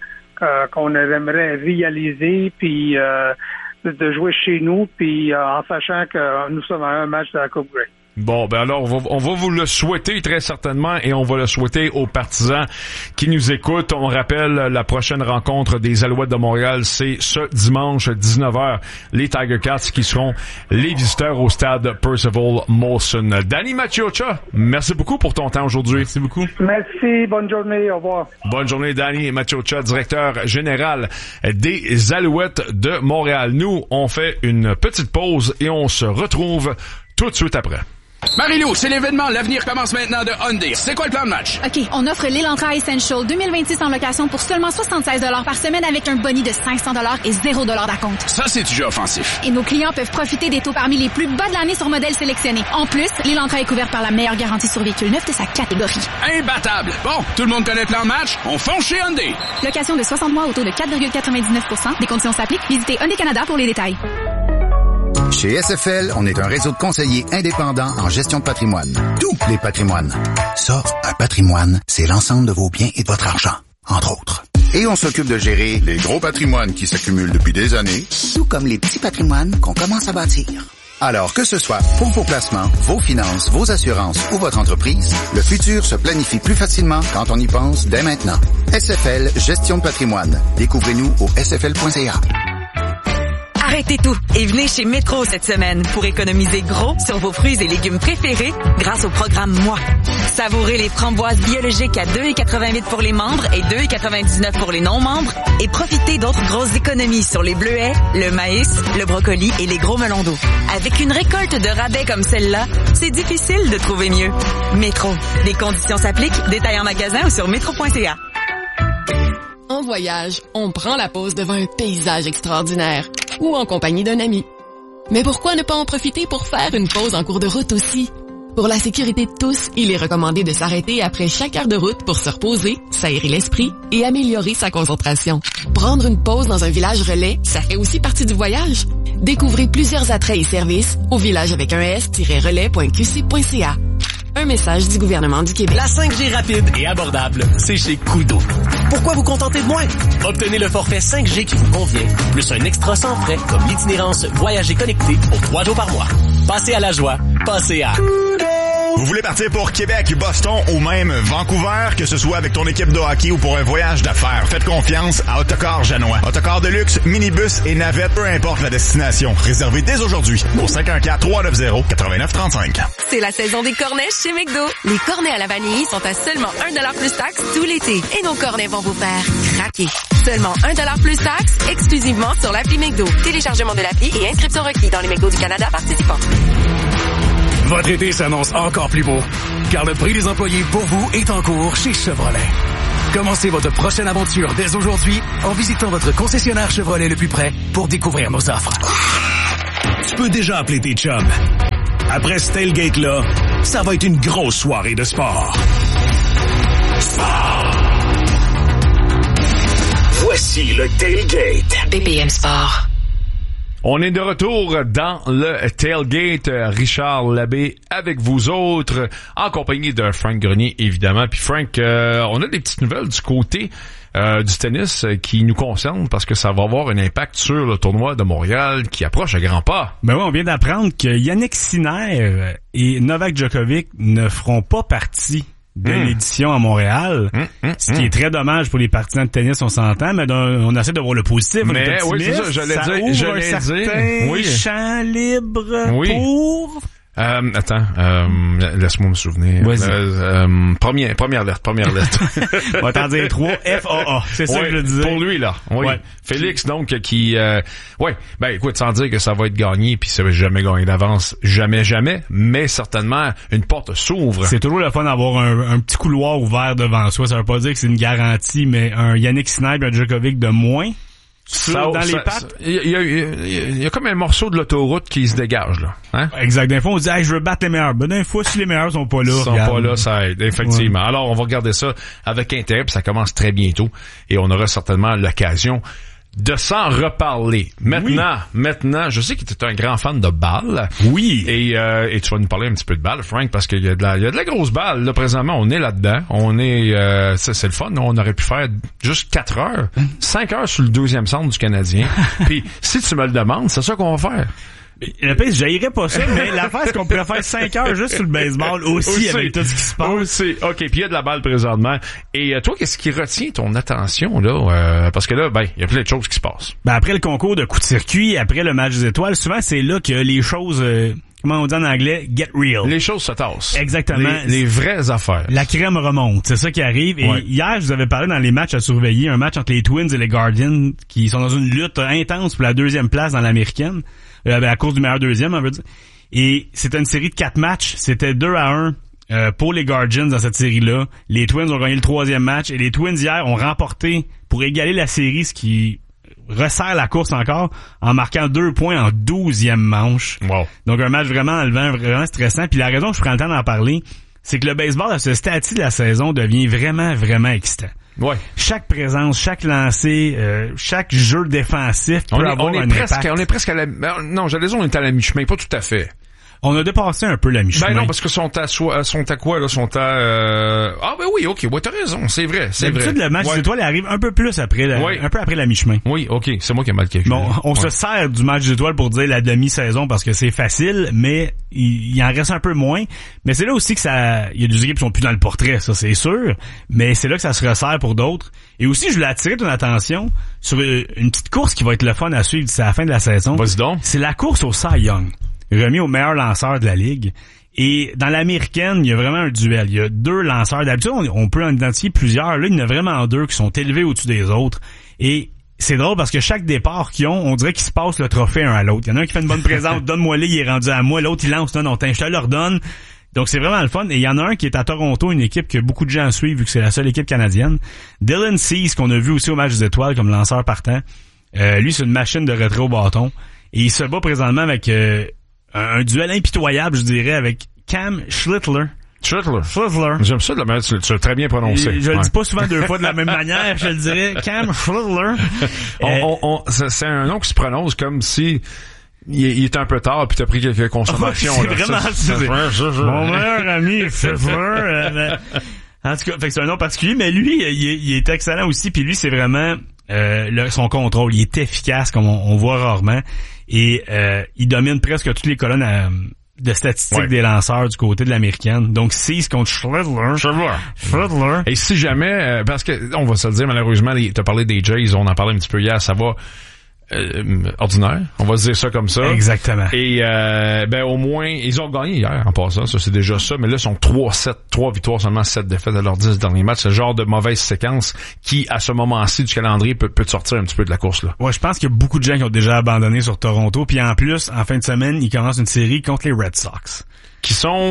qu'on aimerait réaliser, puis de jouer chez nous, puis en sachant que nous sommes à un match de la Coupe Grey. Bon, ben alors, on va vous le souhaiter très certainement, et on va le souhaiter aux partisans qui nous écoutent. On rappelle, la prochaine rencontre des Alouettes de Montréal, c'est ce dimanche 19h. Les Tiger Cats qui seront les visiteurs au stade Percival Molson. Danny Maciocia, merci beaucoup pour ton temps aujourd'hui. Merci beaucoup. Merci, bonne journée, au revoir. Bonne journée, Danny Maciocia, directeur général des Alouettes de Montréal. Nous, on fait une petite pause et on se retrouve tout de suite après. Marie-Lou, c'est l'événement. L'avenir commence maintenant de Hyundai. C'est quoi le plan de match? OK, on offre l'Elantra Essential 2026 en location pour seulement 76 $ par semaine avec un boni de 500 $ et 0 $ d'acompte. Ça, c'est du jeu offensif. Et nos clients peuvent profiter des taux parmi les plus bas de l'année sur modèles sélectionnés. En plus, l'Elantra est couvert par la meilleure garantie sur véhicule neuf de sa catégorie. Imbattable. Bon, tout le monde connaît le plan de match. On fonce chez Hyundai. Location de 60 mois au taux de 4,99 %. Des conditions s'appliquent. Visitez Hyundai Canada pour les détails. Chez SFL, on est un réseau de conseillers indépendants en gestion de patrimoine. Tous les patrimoines. Ça, un patrimoine, c'est l'ensemble de vos biens et de votre argent, entre autres. Et on s'occupe de gérer les gros patrimoines qui s'accumulent depuis des années, tout comme les petits patrimoines qu'on commence à bâtir. Alors que ce soit pour vos placements, vos finances, vos assurances ou votre entreprise, le futur se planifie plus facilement quand on y pense dès maintenant. SFL Gestion de patrimoine. Découvrez-nous au sfl.ca. Arrêtez tout et venez chez Métro cette semaine pour économiser gros sur vos fruits et légumes préférés grâce au programme Moi. Savourez les framboises biologiques à 2,88 pour les membres et 2,99 pour les non-membres et profitez d'autres grosses économies sur les bleuets, le maïs, le brocoli et les gros melons d'eau. Avec une récolte de rabais comme celle-là, c'est difficile de trouver mieux. Métro. Les conditions s'appliquent. Détails en magasin ou sur métro.ca. En voyage, on prend la pause devant un paysage extraordinaire ou en compagnie d'un ami. Mais pourquoi ne pas en profiter pour faire une pause en cours de route aussi? Pour la sécurité de tous, il est recommandé de s'arrêter après chaque heure de route pour se reposer, s'aérer l'esprit et améliorer sa concentration. Prendre une pause dans un village relais, ça fait aussi partie du voyage. Découvrez plusieurs attraits et services au village avec un s-relais.qc.ca. Un message du gouvernement du Québec. La 5G rapide et abordable, c'est chez Koodo. Pourquoi vous contenter de moins? Obtenez le forfait 5G qui vous convient, plus un extra sans frais comme l'itinérance Voyager connecté pour 3 jours par mois. Passez à la joie, passez à Koodo. Vous voulez partir pour Québec, Boston ou même Vancouver, que ce soit avec ton équipe de hockey ou pour un voyage d'affaires, faites confiance à Autocar Janois. Autocar de luxe, minibus et navette, peu importe la destination. Réservez dès aujourd'hui au 514-390-8935. C'est la saison des cornets chez McDo. Les cornets à la vanille sont à seulement 1$ plus taxe tout l'été. Et nos cornets vont vous faire craquer. Seulement 1$ plus taxe, exclusivement sur l'appli McDo. Téléchargement de l'appli et inscription requis dans les McDo du Canada participants. Votre été s'annonce encore plus beau, car le prix des employés pour vous est en cours chez Chevrolet. Commencez votre prochaine aventure dès aujourd'hui en visitant votre concessionnaire Chevrolet le plus près pour découvrir nos offres. Tu peux déjà appeler tes chums. Après ce tailgate-là, ça va être une grosse soirée de sport. Voici le tailgate. BPM Sport. On est de retour dans le tailgate. Richard Labbé avec vous autres, en compagnie de Frank Grenier, évidemment. Puis Frank, on a des petites nouvelles du côté du tennis qui nous concernent parce que ça va avoir un impact sur le tournoi de Montréal qui approche à grands pas. Ben oui, on vient d'apprendre que Jannik Sinner et Novak Djokovic ne feront pas partie de l'édition à Montréal, ce qui est très dommage pour les partisans de tennis, on s'entend, mais on essaie de voir le positif. Mais oui, c'est ça, j'allais dire oui. Champ libre pour... laisse-moi me souvenir. Première lettre. On va t'en dire 3, FAA. C'est ça que je disais. Pour lui, là. Oui. Ouais. Félix, donc, qui, écoute, sans dire que ça va être gagné, puis ça va jamais gagner d'avance, jamais, mais certainement, une porte s'ouvre. C'est toujours le fun d'avoir un petit couloir ouvert devant soi. Ça veut pas dire que c'est une garantie, mais un Jannik Sinner et un Djokovic de moins. Dans les pattes. Il y a comme un morceau de l'autoroute qui se dégage, là. Hein? Exact. D'un fois, on dit, je veux battre les meilleurs. Ben, d'un fois, si les meilleurs sont pas là. Ça aide, effectivement. Ouais. Alors, on va regarder ça avec intérêt, puis ça commence très bientôt. Et on aura certainement l'occasion de s'en reparler. Maintenant, je sais que tu es un grand fan de balle. Oui. Et tu vas nous parler un petit peu de balle, Frank, parce qu'il y a de la grosse balle. Là, présentement, on est là-dedans. C'est le fun. On aurait pu faire juste 4 heures, 5 heures sur le 2e centre du Canadien. Puis, si tu me le demandes, c'est ça qu'on va faire. Le pire, j'haïrais pas ça, mais l'affaire, c'est qu'on pourrait faire 5 heures juste sur le baseball aussi avec tout ce qui se passe. Aussi. OK, puis il y a de la balle présentement. Et toi, qu'est-ce qui retient ton attention, là? Parce que là, il y a plein de choses qui se passent. Après le concours de coup de circuit, après le match des étoiles, souvent, c'est là que les choses... comment on dit en anglais? Get real. Les choses se tassent. Exactement. Les vraies affaires. La crème remonte. C'est ça qui arrive. Et hier, je vous avais parlé dans les matchs à surveiller, un match entre les Twins et les Guardians qui sont dans une lutte intense pour la 2e place dans l'américaine. À cause du meilleur 2e, on veut dire. Et c'était une série de 4 matchs. C'était 2-1 pour les Guardians dans cette série-là. Les Twins ont gagné le 3e match. Et les Twins, hier, ont remporté pour égaler la série, ce qui resserre la course encore, en marquant 2 points en 12e manche. Wow. Donc un match vraiment enlevant, vraiment stressant. Puis la raison que je prends le temps d'en parler, c'est que le baseball à ce stade-ci de la saison devient vraiment, vraiment excitant. Ouais. Chaque présence, chaque lancer, chaque jeu défensif peut avoir un impact. On est presque à la... Non, j'allais dire on est à la mi-chemin, pas tout à fait. On a dépassé un peu la mi-chemin. Ben non, parce que sont à quoi, là? Sont à... Ah ben oui, OK, t'as raison, c'est vrai, c'est vrai. D'habitude, le match des étoiles arrive un peu plus après un peu après la mi-chemin. Oui, OK, c'est moi qui ai mal calculé. Bon, on se sert du match des étoiles pour dire la demi-saison parce que c'est facile, mais il en reste un peu moins. Mais c'est là aussi que il y a des équipes qui sont plus dans le portrait, ça c'est sûr. Mais c'est là que ça se resserre pour d'autres. Et aussi, je voulais attirer ton attention sur une petite course qui va être le fun à suivre d'ici à la fin de la saison. Vas-y donc. C'est la course au Cy Young, remis au meilleur lanceur de la Ligue. Et dans l'américaine, il y a vraiment un duel. Il y a 2 lanceurs. D'habitude, on peut en identifier plusieurs. Là, il y en a vraiment 2 qui sont élevés au-dessus des autres. Et c'est drôle parce que chaque départ qu'ils ont, on dirait qu'ils se passent le trophée un à l'autre. Il y en a un qui fait une bonne présence, donne-moi-le, il est rendu à moi. L'autre, il lance, non, je te le redonne. Donc, c'est vraiment le fun. Et il y en a un qui est à Toronto, une équipe que beaucoup de gens suivent vu que c'est la seule équipe canadienne. Dylan Cease, qu'on a vu aussi au match des étoiles comme lanceur partant. Lui, c'est une machine de retrait au bâton. Et il se bat présentement avec un duel impitoyable, je dirais, avec Cam Schlittler. Schlittler. J'aime ça de la manière, tu l'as très bien prononcé. Je le dis pas souvent 2 fois de la même manière, je le dirais. Cam Schlittler. C'est un nom qui se prononce comme si il est un peu tard puis t'as pris quelques consommations. C'est vraiment mon meilleur ami Schlittler. En tout cas, fait que c'est un nom particulier, mais lui, il est excellent aussi. Puis lui, c'est vraiment son contrôle. Il est efficace, comme on voit rarement. Et il domine presque toutes les colonnes de statistiques des lanceurs du côté de l'américaine. Donc, Cease contre Schledler. Et si jamais, parce que, on va se le dire, malheureusement, t'as parlé des Jays, on en parlait un petit peu hier, ça va ordinaire. On va se dire ça comme ça. Exactement. Et, au moins, ils ont gagné hier, en passant. Ça, c'est déjà ça. Mais là, ils sont 3 victoires, seulement 7 défaites à leurs 10 derniers matchs. C'est le genre de mauvaise séquence qui, à ce moment-ci du calendrier, peut te sortir un petit peu de la course, là. Ouais, je pense qu'il y a beaucoup de gens qui ont déjà abandonné sur Toronto. Puis en plus, en fin de semaine, ils commencent une série contre les Red Sox. Qui sont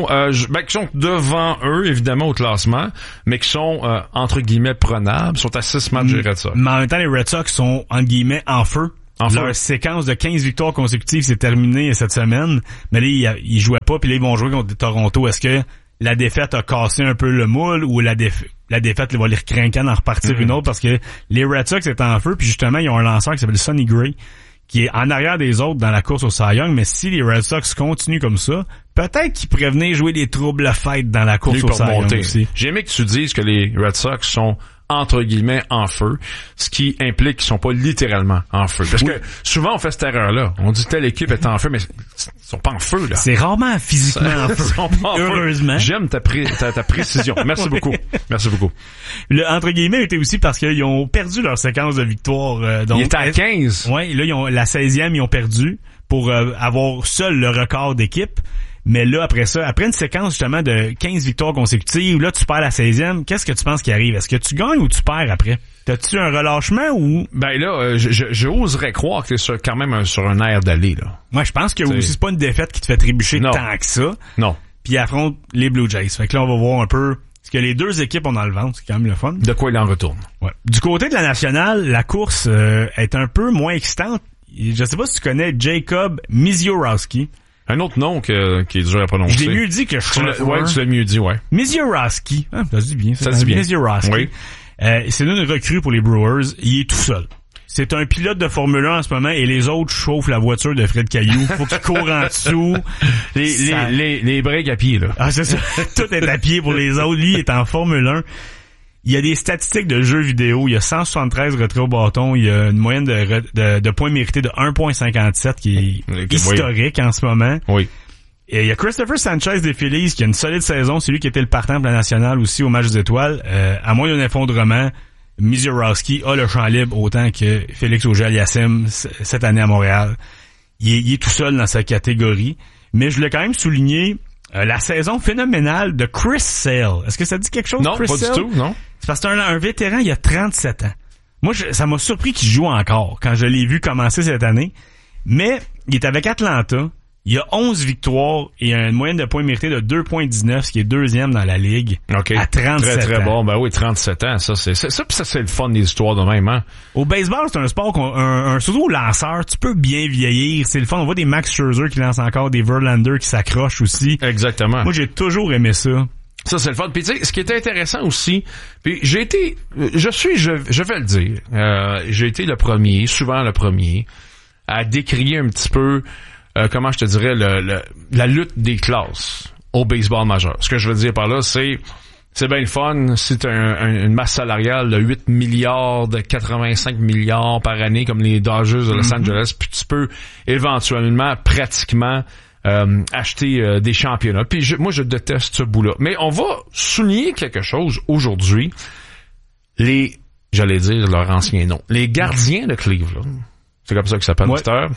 devant eux, évidemment, au classement, mais qui sont, entre guillemets, prenables. Ils sont à 6 matchs des Red Sox. Mais en même temps, les Red Sox sont, entre guillemets, en feu. Leur séquence de 15 victoires consécutives s'est terminée cette semaine. Mais là, ils jouaient pas, puis là, ils vont jouer contre Toronto. Est-ce que la défaite a cassé un peu le moule ou la défaite va les recrinquer d'en repartir une autre? Parce que les Red Sox étaient en feu, puis justement, ils ont un lanceur qui s'appelle Sonny Gray, qui est en arrière des autres dans la course au Cy Young. Mais si les Red Sox continuent comme ça, peut-être qu'ils pourraient venir jouer des troubles fêtes dans la course au Cy Young aussi. J'ai aimé que tu dises que les Red Sox sont entre guillemets en feu, ce qui implique qu'ils sont pas littéralement en feu. Parce que souvent on fait cette erreur-là. On dit telle équipe est en feu, mais ils sont pas en feu, là. C'est rarement physiquement en feu. Heureusement. J'aime ta précision. Merci beaucoup. Merci beaucoup. Le entre guillemets était aussi parce qu'ils ont perdu leur séquence de victoire. Donc, ils étaient à 15. Ouais, là, ils ont la 16e, ils ont perdu pour avoir seul le record d'équipe. Mais là, après une séquence justement de 15 victoires consécutives, là, tu perds la 16e, qu'est-ce que tu penses qui arrive? Est-ce que tu gagnes ou tu perds après? T'as-tu un relâchement ou... Ben là, j'oserais croire que t'es quand même sur un air d'aller, là. Moi, je pense que aussi, c'est pas une défaite qui te fait trébucher tant que ça. Non. Puis ils affrontent les Blue Jays. Fait que là, on va voir un peu ce que les deux équipes ont dans le ventre. C'est quand même le fun. De quoi il en retourne. Ouais. Du côté de la nationale, la course est un peu moins excitante. Je sais pas si tu connais Jacob Misiorowski. Un autre nom qui est dur à prononcer. Je l'ai mieux dit que je Ouais, tu l'as mieux dit, ouais. Misiorowski. Ça se dit bien. Ça se dit bien. Misiorowski. Oui. C'est une recrue pour les Brewers. Il est tout seul. C'est un pilote de Formule 1 en ce moment et les autres chauffent la voiture de Fred Caillou. Faut qu'il court en dessous. Les breaks à pied, là. Ah, c'est ça. Tout est à pied pour les autres. Lui, il est en Formule 1. Il y a des statistiques de jeux vidéo. Il y a 173 retraits au bâton. Il y a une moyenne de points mérités de 1.57 qui est historique en ce moment. Oui. Et il y a Christopher Sanchez des Phillies qui a une solide saison. C'est lui qui était le partant pour la nationale aussi au match des étoiles. À moins d'un effondrement, Misiorowski a le champ libre autant que Félix Auger-Aliassime cette année à Montréal. Il est tout seul dans sa catégorie. Mais je voulais quand même souligner la saison phénoménale de Chris Sale. Est-ce que ça dit quelque chose, non, Chris pas Sale? Du tout, non. C'est parce que c'est un vétéran, il a 37 ans. Moi, ça m'a surpris qu'il joue encore quand je l'ai vu commencer cette année. Mais il est avec Atlanta. Il a 11 victoires et une moyenne de points mérités de 2.19, ce qui est deuxième dans la ligue. OK. À 37 ans. Très, très bon. Ben oui, 37 ans. Ça, c'est le fun des histoires de même, hein. Au baseball, c'est un sport surtout au lanceur, tu peux bien vieillir. C'est le fun. On voit des Max Scherzer qui lancent encore, des Verlander qui s'accrochent aussi. Exactement. Moi, j'ai toujours aimé ça. Ça, c'est le fun. Puis tu sais, ce qui est intéressant aussi, puis je vais le dire, j'ai été souvent le premier, à décrier un petit peu, comment je te dirais, la lutte des classes au baseball majeur. Ce que je veux dire par là, c'est bien le fun si t'as une masse salariale de 8 milliards, de 85 milliards par année, comme les Dodgers de Los Angeles, puis tu peux éventuellement, pratiquement, acheter des championnats. Puis moi, je déteste ce bout-là. Mais on va souligner quelque chose aujourd'hui. J'allais dire leur ancien nom, les gardiens de Cleveland. C'est comme ça que ça s'appelle, Peter.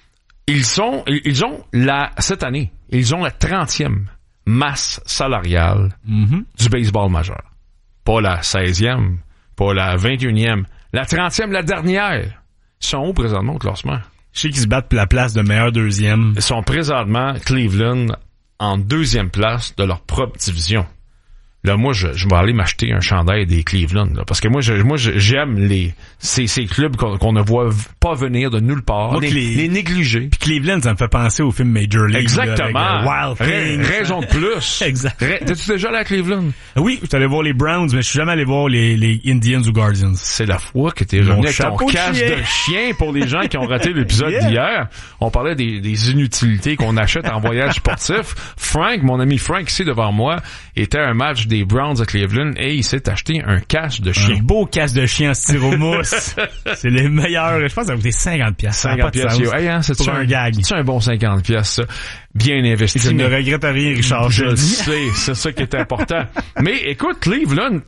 Cette année, ils ont la 30e masse salariale du baseball majeur. Pas la 16e, pas la 21e, la 30e, la dernière. Ils sont où présentement au classement? Je sais qu'ils se battent pour la place de meilleur deuxième. Ils sont présentement, Cleveland, en deuxième place de leur propre division. Là, moi, je vais aller m'acheter un chandail des Cleveland, là, parce que moi, j'aime ces clubs qu'on ne voit pas venir de nulle part, les négliger. Puis Cleveland, ça me fait penser au film Major League. Exactement. Là, avec, Wild Things. Raison de plus. Exact. T'es-tu déjà allé à Cleveland? Oui, je suis allé voir les Browns, mais je suis jamais allé voir les Indians ou Guardians. C'est la fois que t'es revenu avec ton casse de chien pour les gens qui ont raté l'épisode d'hier. On parlait des inutilités qu'on achète en voyage sportif. Frank, mon ami Frank, ici devant moi, était à un match des Browns à Cleveland et il s'est acheté un casque de chien. Un beau casque de chien en styromousse. C'est les meilleurs. Je pense que ça a coûté 50$. 50$. Hey, hein, c'est pour un gag. C'est un bon 50$, ça. bien investi. Je ne regrette rien, Richard. Je le sais, c'est ça qui est important. Mais écoute, Cleveland,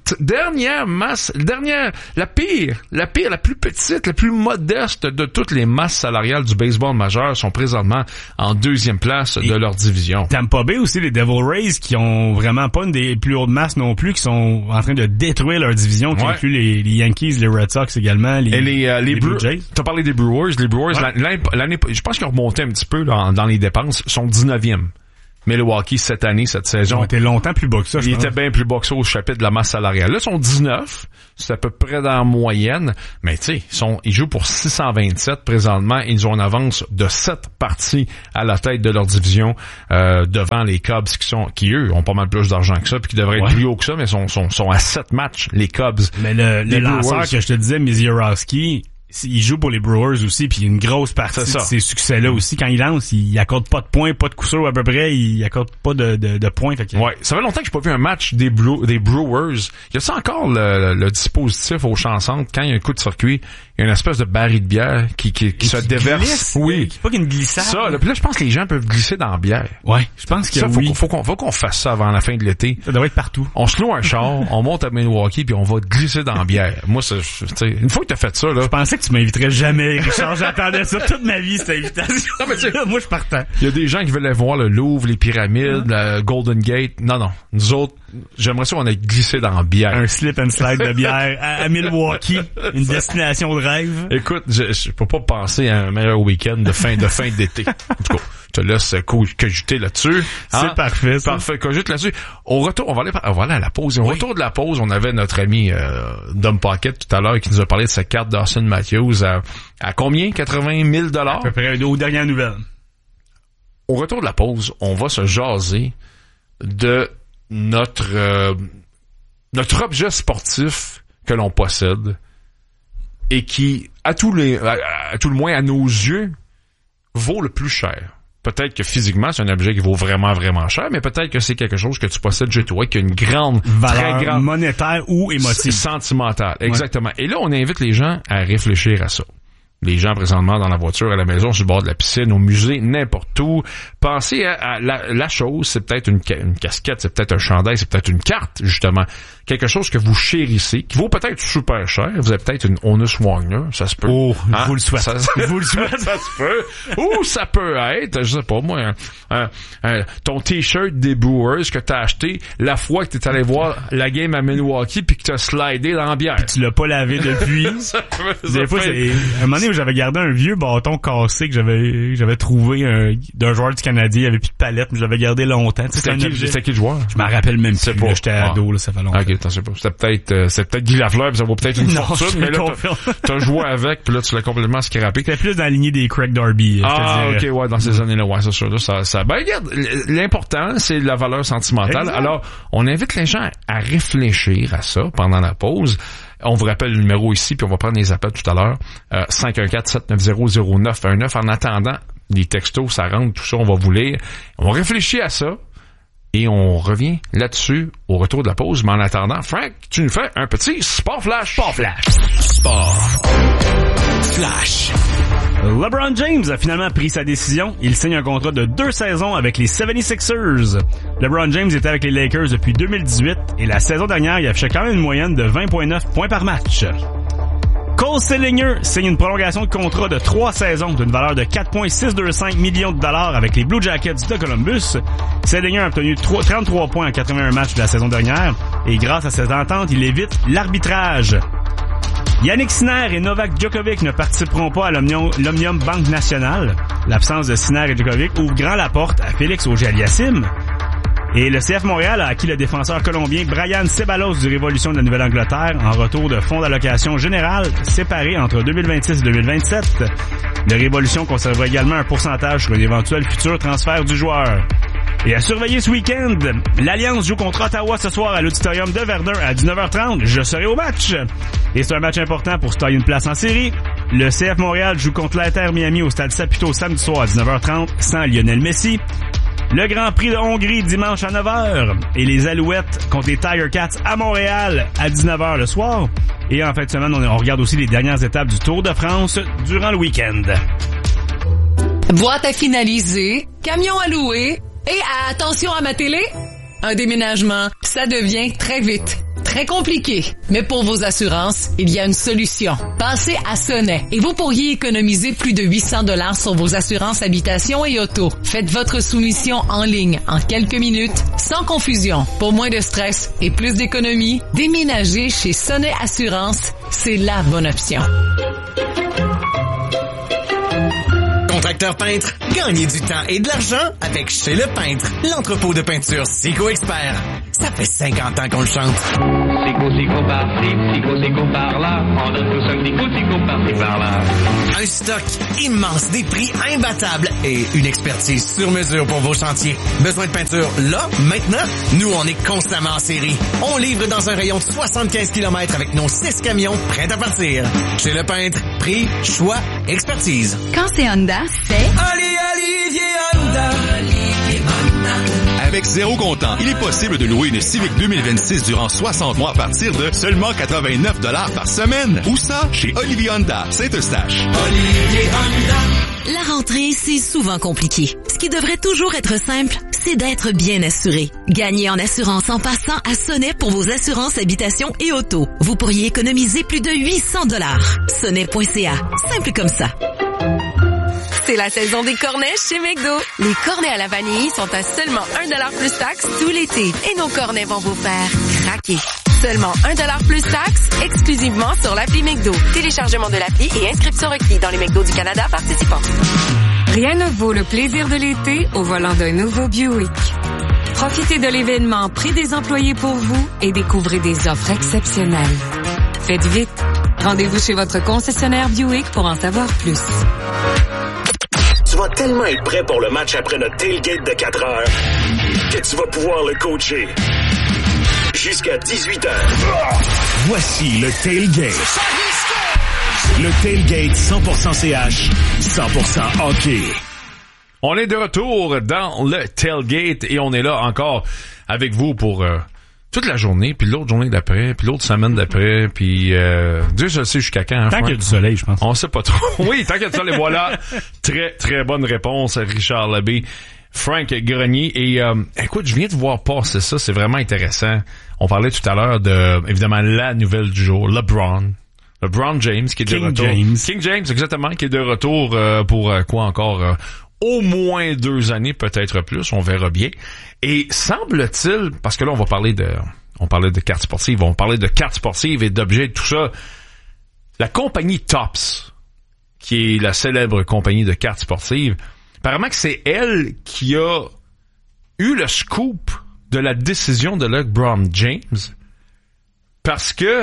la plus petite, la plus modeste de toutes les masses salariales du baseball majeur sont présentement en 2e place de leur division. Tampa Bay aussi, les Devil Rays, qui ont vraiment pas une des plus hautes masses non plus, qui sont en train de détruire leur division, qui inclut les Yankees, les Red Sox également, les Blue Jays. T'as parlé des Brewers. Les Brewers, l'année, je pense qu'ils ont remonté un petit peu dans les dépenses, sont 19e. Milwaukee, cette saison. Ils ont été longtemps plus bas que ça, Ils étaient bien plus bas que ça au chapitre de la masse salariale. Là, ils sont 19. C'est à peu près dans la moyenne. Mais tu sais, ils jouent pour 627 présentement. Ils ont une avance de 7 parties à la tête de leur division, devant les Cubs qui eux, ont pas mal plus d'argent que ça puis qui devraient être plus haut que ça, mais sont à 7 matchs, les Cubs. Mais le lanceur que je te disais, Misiorowski, il joue pour les Brewers aussi, puis une grosse partie de ses succès-là aussi. Quand il lance, il accorde pas de points, pas de coup sûr à peu près, il accorde pas de points. Fait que... Ouais, ça fait longtemps que j'ai pas vu un match des Brewers. Il y a ça encore le dispositif au champ centre, quand il y a un coup de circuit, il y a une espèce de baril de bière qui se déverse. Glisse, oui. C'est pas qu'une glissade. Ça, là, puis là, je pense que les gens peuvent glisser dans la bière. Ouais, je pense que ça, oui. Faut qu'on fasse ça avant la fin de l'été. Ça devrait être partout. On se loue un char, on monte à Milwaukee, puis on va glisser dans la bière. Moi, une fois que t'as fait ça, là. Je pensais que tu m'inviterais jamais, Richard. J'attendais ça toute ma vie, cette invitation. Non, mais moi, je partais. Il y a des gens qui veulent aller voir le Louvre, les pyramides, le Golden Gate. Non. Nous autres, j'aimerais ça qu'on ait glissé dans la bière. Un slip and slide de bière à Milwaukee. Une destination de rêve. Écoute, je peux pas penser à un meilleur week-end de fin d'été. En tout cas, je te laisse cogiter là-dessus. C'est parfait, ça. Parfait, cogite là-dessus. On va aller à la pause. Au retour de la pause, on avait notre ami Dom Pocket tout à l'heure qui nous a parlé de sa carte d'Austin Matthews à combien? 80 000 $? À peu près, aux dernières nouvelles. Au retour de la pause, on va se jaser de notre objet sportif que l'on possède et qui, à tout le moins à nos yeux, vaut le plus cher. Peut-être que physiquement, c'est un objet qui vaut vraiment, vraiment cher, mais peut-être que c'est quelque chose que tu possèdes chez toi, qui a une grande valeur, très grande monétaire ou émotive. Sentimentale, exactement. Et là, on invite les gens à réfléchir à ça. Les gens présentement dans la voiture, à la maison, sur le bord de la piscine, au musée, n'importe où. Pensez à la chose, c'est peut-être une casquette, c'est peut-être un chandail, c'est peut-être une carte, justement. Quelque chose que vous chérissez, qui vaut peut-être super cher. Vous avez peut-être une Honus Wagner, ça se peut. Oh, je vous le souhaite. Je vous le souhaite. Ça se peut. Ou ça peut être, je sais pas moi, ton t-shirt des Brewers que t'as acheté la fois que t'es allé voir la game à Milwaukee puis que t'as slidé dans la bière. Puis tu l'as pas lavé depuis. Des fois, un moment donné où j'avais gardé un vieux bâton cassé que j'avais trouvé d'un joueur du Canadien, il y avait plus de palette, mais je l'avais gardé longtemps. C'était qui le joueur? Je m'en rappelle même plus. J'étais ado, là, ça fait longtemps. Okay, c'est peut-être Guy Lafleur, puis ça vaut peut-être une fortune, mais là, t'as joué avec, puis là, tu l'as complètement scrappé. C'était plus dans la lignée des Craig Darby. Ok, ouais, dans ces années-là, ouais, c'est sûr, là, ça, ben, regarde, l'important, c'est la valeur sentimentale. Exact. Alors, on invite les gens à réfléchir à ça pendant la pause. On vous rappelle le numéro ici, puis on va prendre les appels tout à l'heure. 514-790-0919. En attendant, les textos, ça rentre, tout ça, on va vous lire. On réfléchit à ça. Et on revient là-dessus au retour de la pause. Mais en attendant, Frank, tu nous fais un petit Sport Flash. Sport Flash. Sport Flash. LeBron James a finalement pris sa décision. Il signe un contrat de 2 saisons avec les 76ers. LeBron James était avec les Lakers depuis 2018 et la saison dernière, il affichait quand même une moyenne de 20,9 points par match. Cole Sillinger signe une prolongation de contrat de 3 saisons d'une valeur de 4,625 millions de dollars avec les Blue Jackets de Columbus. Sillinger a obtenu 33 points en 81 matchs de la saison dernière et grâce à cette entente, il évite l'arbitrage. Yannick Sinner et Novak Djokovic ne participeront pas à l'Omnium Banque Nationale. L'absence de Sinner et Djokovic ouvre grand la porte à Félix Auger-Aliassime. Et le CF Montréal a acquis le défenseur colombien Brian Ceballos du Révolution de la Nouvelle-Angleterre en retour de fonds d'allocation générale séparés entre 2026 et 2027. Le Révolution conservera également un pourcentage sur un éventuel futur transfert du joueur. Et à surveiller ce week-end, l'Alliance joue contre Ottawa ce soir à l'auditorium de Verdun à 19h30. Je serai au match. Et c'est un match important pour se tailler une place en série. Le CF Montréal joue contre l'Inter Miami au Stade Saputo samedi soir à 19h30 sans Lionel Messi. Le Grand Prix de Hongrie dimanche à 9h et les Alouettes contre les Tiger Cats à Montréal à 19h le soir. Et en fin de semaine, on regarde aussi les dernières étapes du Tour de France durant le week-end. Boîte à finaliser, camion à louer et attention à ma télé, un déménagement, ça devient très vite. Très compliqué. Mais pour vos assurances, il y a une solution. Passez à Sonnet et vous pourriez économiser plus de 800 $ sur vos assurances habitation et auto. Faites votre soumission en ligne en quelques minutes, sans confusion. Pour moins de stress et plus d'économie, déménager chez Sonnet Assurance, c'est la bonne option. Contracteur peintre, gagnez du temps et de l'argent avec Chez Le Peintre, l'entrepôt de peinture Sico Expert. Ça fait 50 ans qu'on le chante. Sico par-ci, Sico par-là, on donne tous un petit coup, Sico par-ci, par-là. Un stock immense, des prix imbattables et une expertise sur mesure pour vos chantiers. Besoin de peinture là, maintenant? Nous, on est constamment en série. On livre dans un rayon de 75 km avec nos 6 camions prêts à partir. Chez Le Peintre, prix, choix, expertise. Quand c'est Honda, c'est... Olivier Honda. Avec zéro comptant, il est possible de louer une Civic 2026 durant 60 mois à partir de seulement 89 $ par semaine. Où ça? Chez Olivier Honda, Saint-Eustache. Olivier Honda. La rentrée, c'est souvent compliqué. Ce qui devrait toujours être simple, c'est d'être bien assuré. Gagnez en assurance en passant à Sonnet pour vos assurances habitation et auto. Vous pourriez économiser plus de 800 $. Sonnet.ca. Simple comme ça. C'est la saison des cornets chez McDo. Les cornets à la vanille sont à seulement 1$ plus taxes tout l'été. Et nos cornets vont vous faire craquer. Seulement 1$ plus taxes, exclusivement sur l'appli McDo. Téléchargement de l'appli et inscription requis dans les McDo du Canada participants. Rien ne vaut le plaisir de l'été au volant d'un nouveau Buick. Profitez de l'événement Prix des employés pour vous et découvrez des offres exceptionnelles. Faites vite. Rendez-vous chez votre concessionnaire Buick pour en savoir plus. Tu vas tellement être prêt pour le match après notre tailgate de 4 heures que tu vas pouvoir le coacher jusqu'à 18 heures. Voici le tailgate. Le tailgate 100% CH, 100% hockey. On est de retour dans le tailgate et on est là encore avec vous pour toute la journée, puis l'autre journée d'après, puis l'autre semaine d'après, puis Dieu je sais jusqu'à quand. Tant qu'il y a du soleil, je pense. On sait pas trop. Oui, tant qu'il y a du soleil, voilà. Très, très bonne réponse, Richard Labbé. Frank Grenier. Et écoute, je viens de voir passer ça, c'est vraiment intéressant. On parlait tout à l'heure de, évidemment, la nouvelle du jour, LeBron James, qui est de retour. King James, exactement, qui est de retour pour quoi encore au moins 2 années, peut-être plus, on verra bien. Et semble-t-il, parce que là, on parlait de cartes sportives, on parlait de cartes sportives et d'objets et tout ça, la compagnie Topps, qui est la célèbre compagnie de cartes sportives, apparemment que c'est elle qui a eu le scoop de la décision de LeBron James, parce que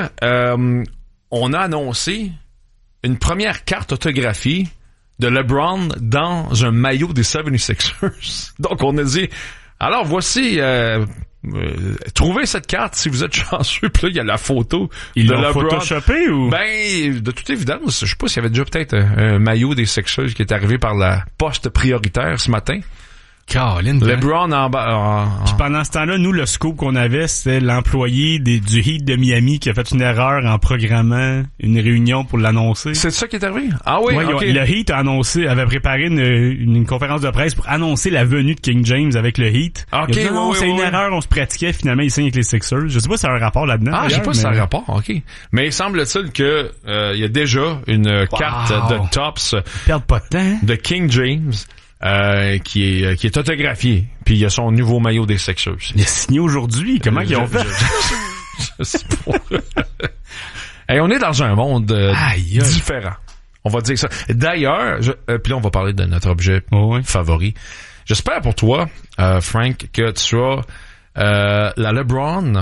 on a annoncé une première carte autographiée de LeBron dans un maillot des 76ers. Donc, on a dit, alors voici, trouvez cette carte si vous êtes chanceux. Puis là, il y a la photo de LeBron. Photoshopé ou? Ben, de toute évidence, je sais pas s'il y avait déjà peut-être un maillot des Sixers qui est arrivé par la poste prioritaire ce matin. Caroline, LeBron Puis pendant ce temps-là, nous, le scoop qu'on avait, c'était l'employé du Heat de Miami qui a fait une erreur en programmant une réunion pour l'annoncer. C'est ça qui est arrivé? Ah oui, ouais, okay. Le Heat avait préparé une conférence de presse pour annoncer la venue de King James avec le Heat. OK, dit, non, c'est une erreur, on se pratiquait, finalement, il signe avec les Sixers. Je sais pas si ça a un rapport là-dedans. Ah, je sais pas si ça a un rapport, OK. Mais il semble-t-il que il y a déjà une carte de Topps. Perdre pas de temps. De King James. Qui est autographié, puis il y a son nouveau maillot des Sixers. Il a signé aujourd'hui. Comment ils ont fait? Je sais pas. Hey, on est dans un monde différent. On va dire ça. D'ailleurs, puis là on va parler de notre objet favori. J'espère pour toi, Frank, que tu as la LeBron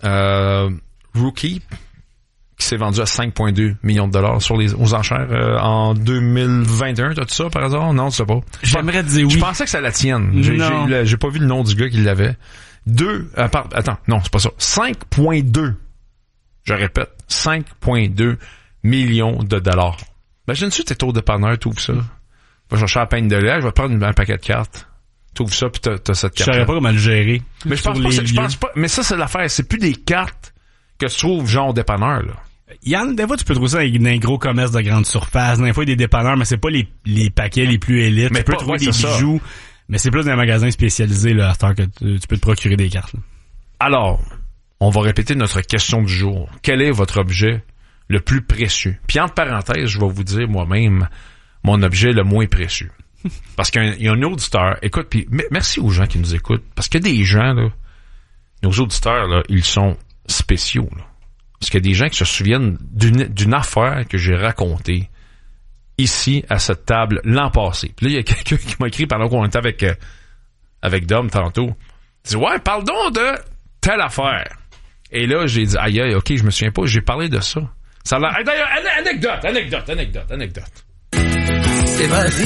Rookie qui s'est vendu à 5,2 millions de dollars aux enchères en 2021. T'as-tu ça par hasard? Non, tu sais pas. J'aimerais te dire oui. Je pensais que ça la tienne. J'ai pas vu le nom du gars qui l'avait. Attends, non, c'est pas ça. 5,2. Je répète, 5,2 millions de dollars. Imagine-tu t'es au dépanneur, t'ouvres ça. Va chercher la peine de lait, je vais prendre un paquet de cartes. T'ouvres ça pis t'as cette carte. Je savais pas comment le gérer. Mais je pense pas, mais ça c'est l'affaire. C'est plus des cartes que tu trouves genre au dépanneur, là. Des fois, tu peux trouver ça dans un gros commerce de grande surface. Des fois, il y a des dépanneurs, mais c'est pas les paquets les plus élites. Mais tu peux trouver des bijoux, mais c'est plus dans un magasin spécialisé, là, à cette heure que tu peux te procurer des cartes. Là. Alors, on va répéter notre question du jour. Quel est votre objet le plus précieux? Puis, entre parenthèses, je vais vous dire moi-même mon objet le moins précieux. Parce qu'il y a un auditeur. Écoute, puis merci aux gens qui nous écoutent. Parce qu'il y a des gens, là, nos auditeurs, là, ils sont spéciaux, là. Parce qu'il y a des gens qui se souviennent d'une affaire que j'ai racontée ici, à cette table, l'an passé. Puis là, il y a quelqu'un qui m'a écrit pendant qu'on était avec Dom tantôt. Il dit, ouais, parle donc de telle affaire. Et là, j'ai dit, aïe, ok, je me souviens pas, j'ai parlé de ça. Ça a l'air... D'ailleurs, anecdote. C'est ma vie.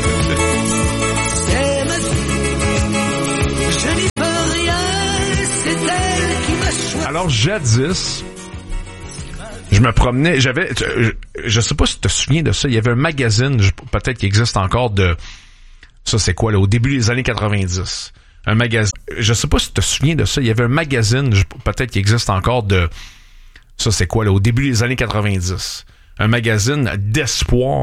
C'est ma vie. Je n'y peux rien, c'est elle qui m'a choisi. Alors, jadis, je me promenais, je sais pas si tu te souviens de ça, il y avait un magazine, peut-être qu'il existe encore ça c'est quoi là, au début des années 90. Un magazine, je sais pas si tu te souviens de ça, il y avait un magazine, peut-être qu'il existe encore ça c'est quoi là, au début des années 90. Un magazine d'espoir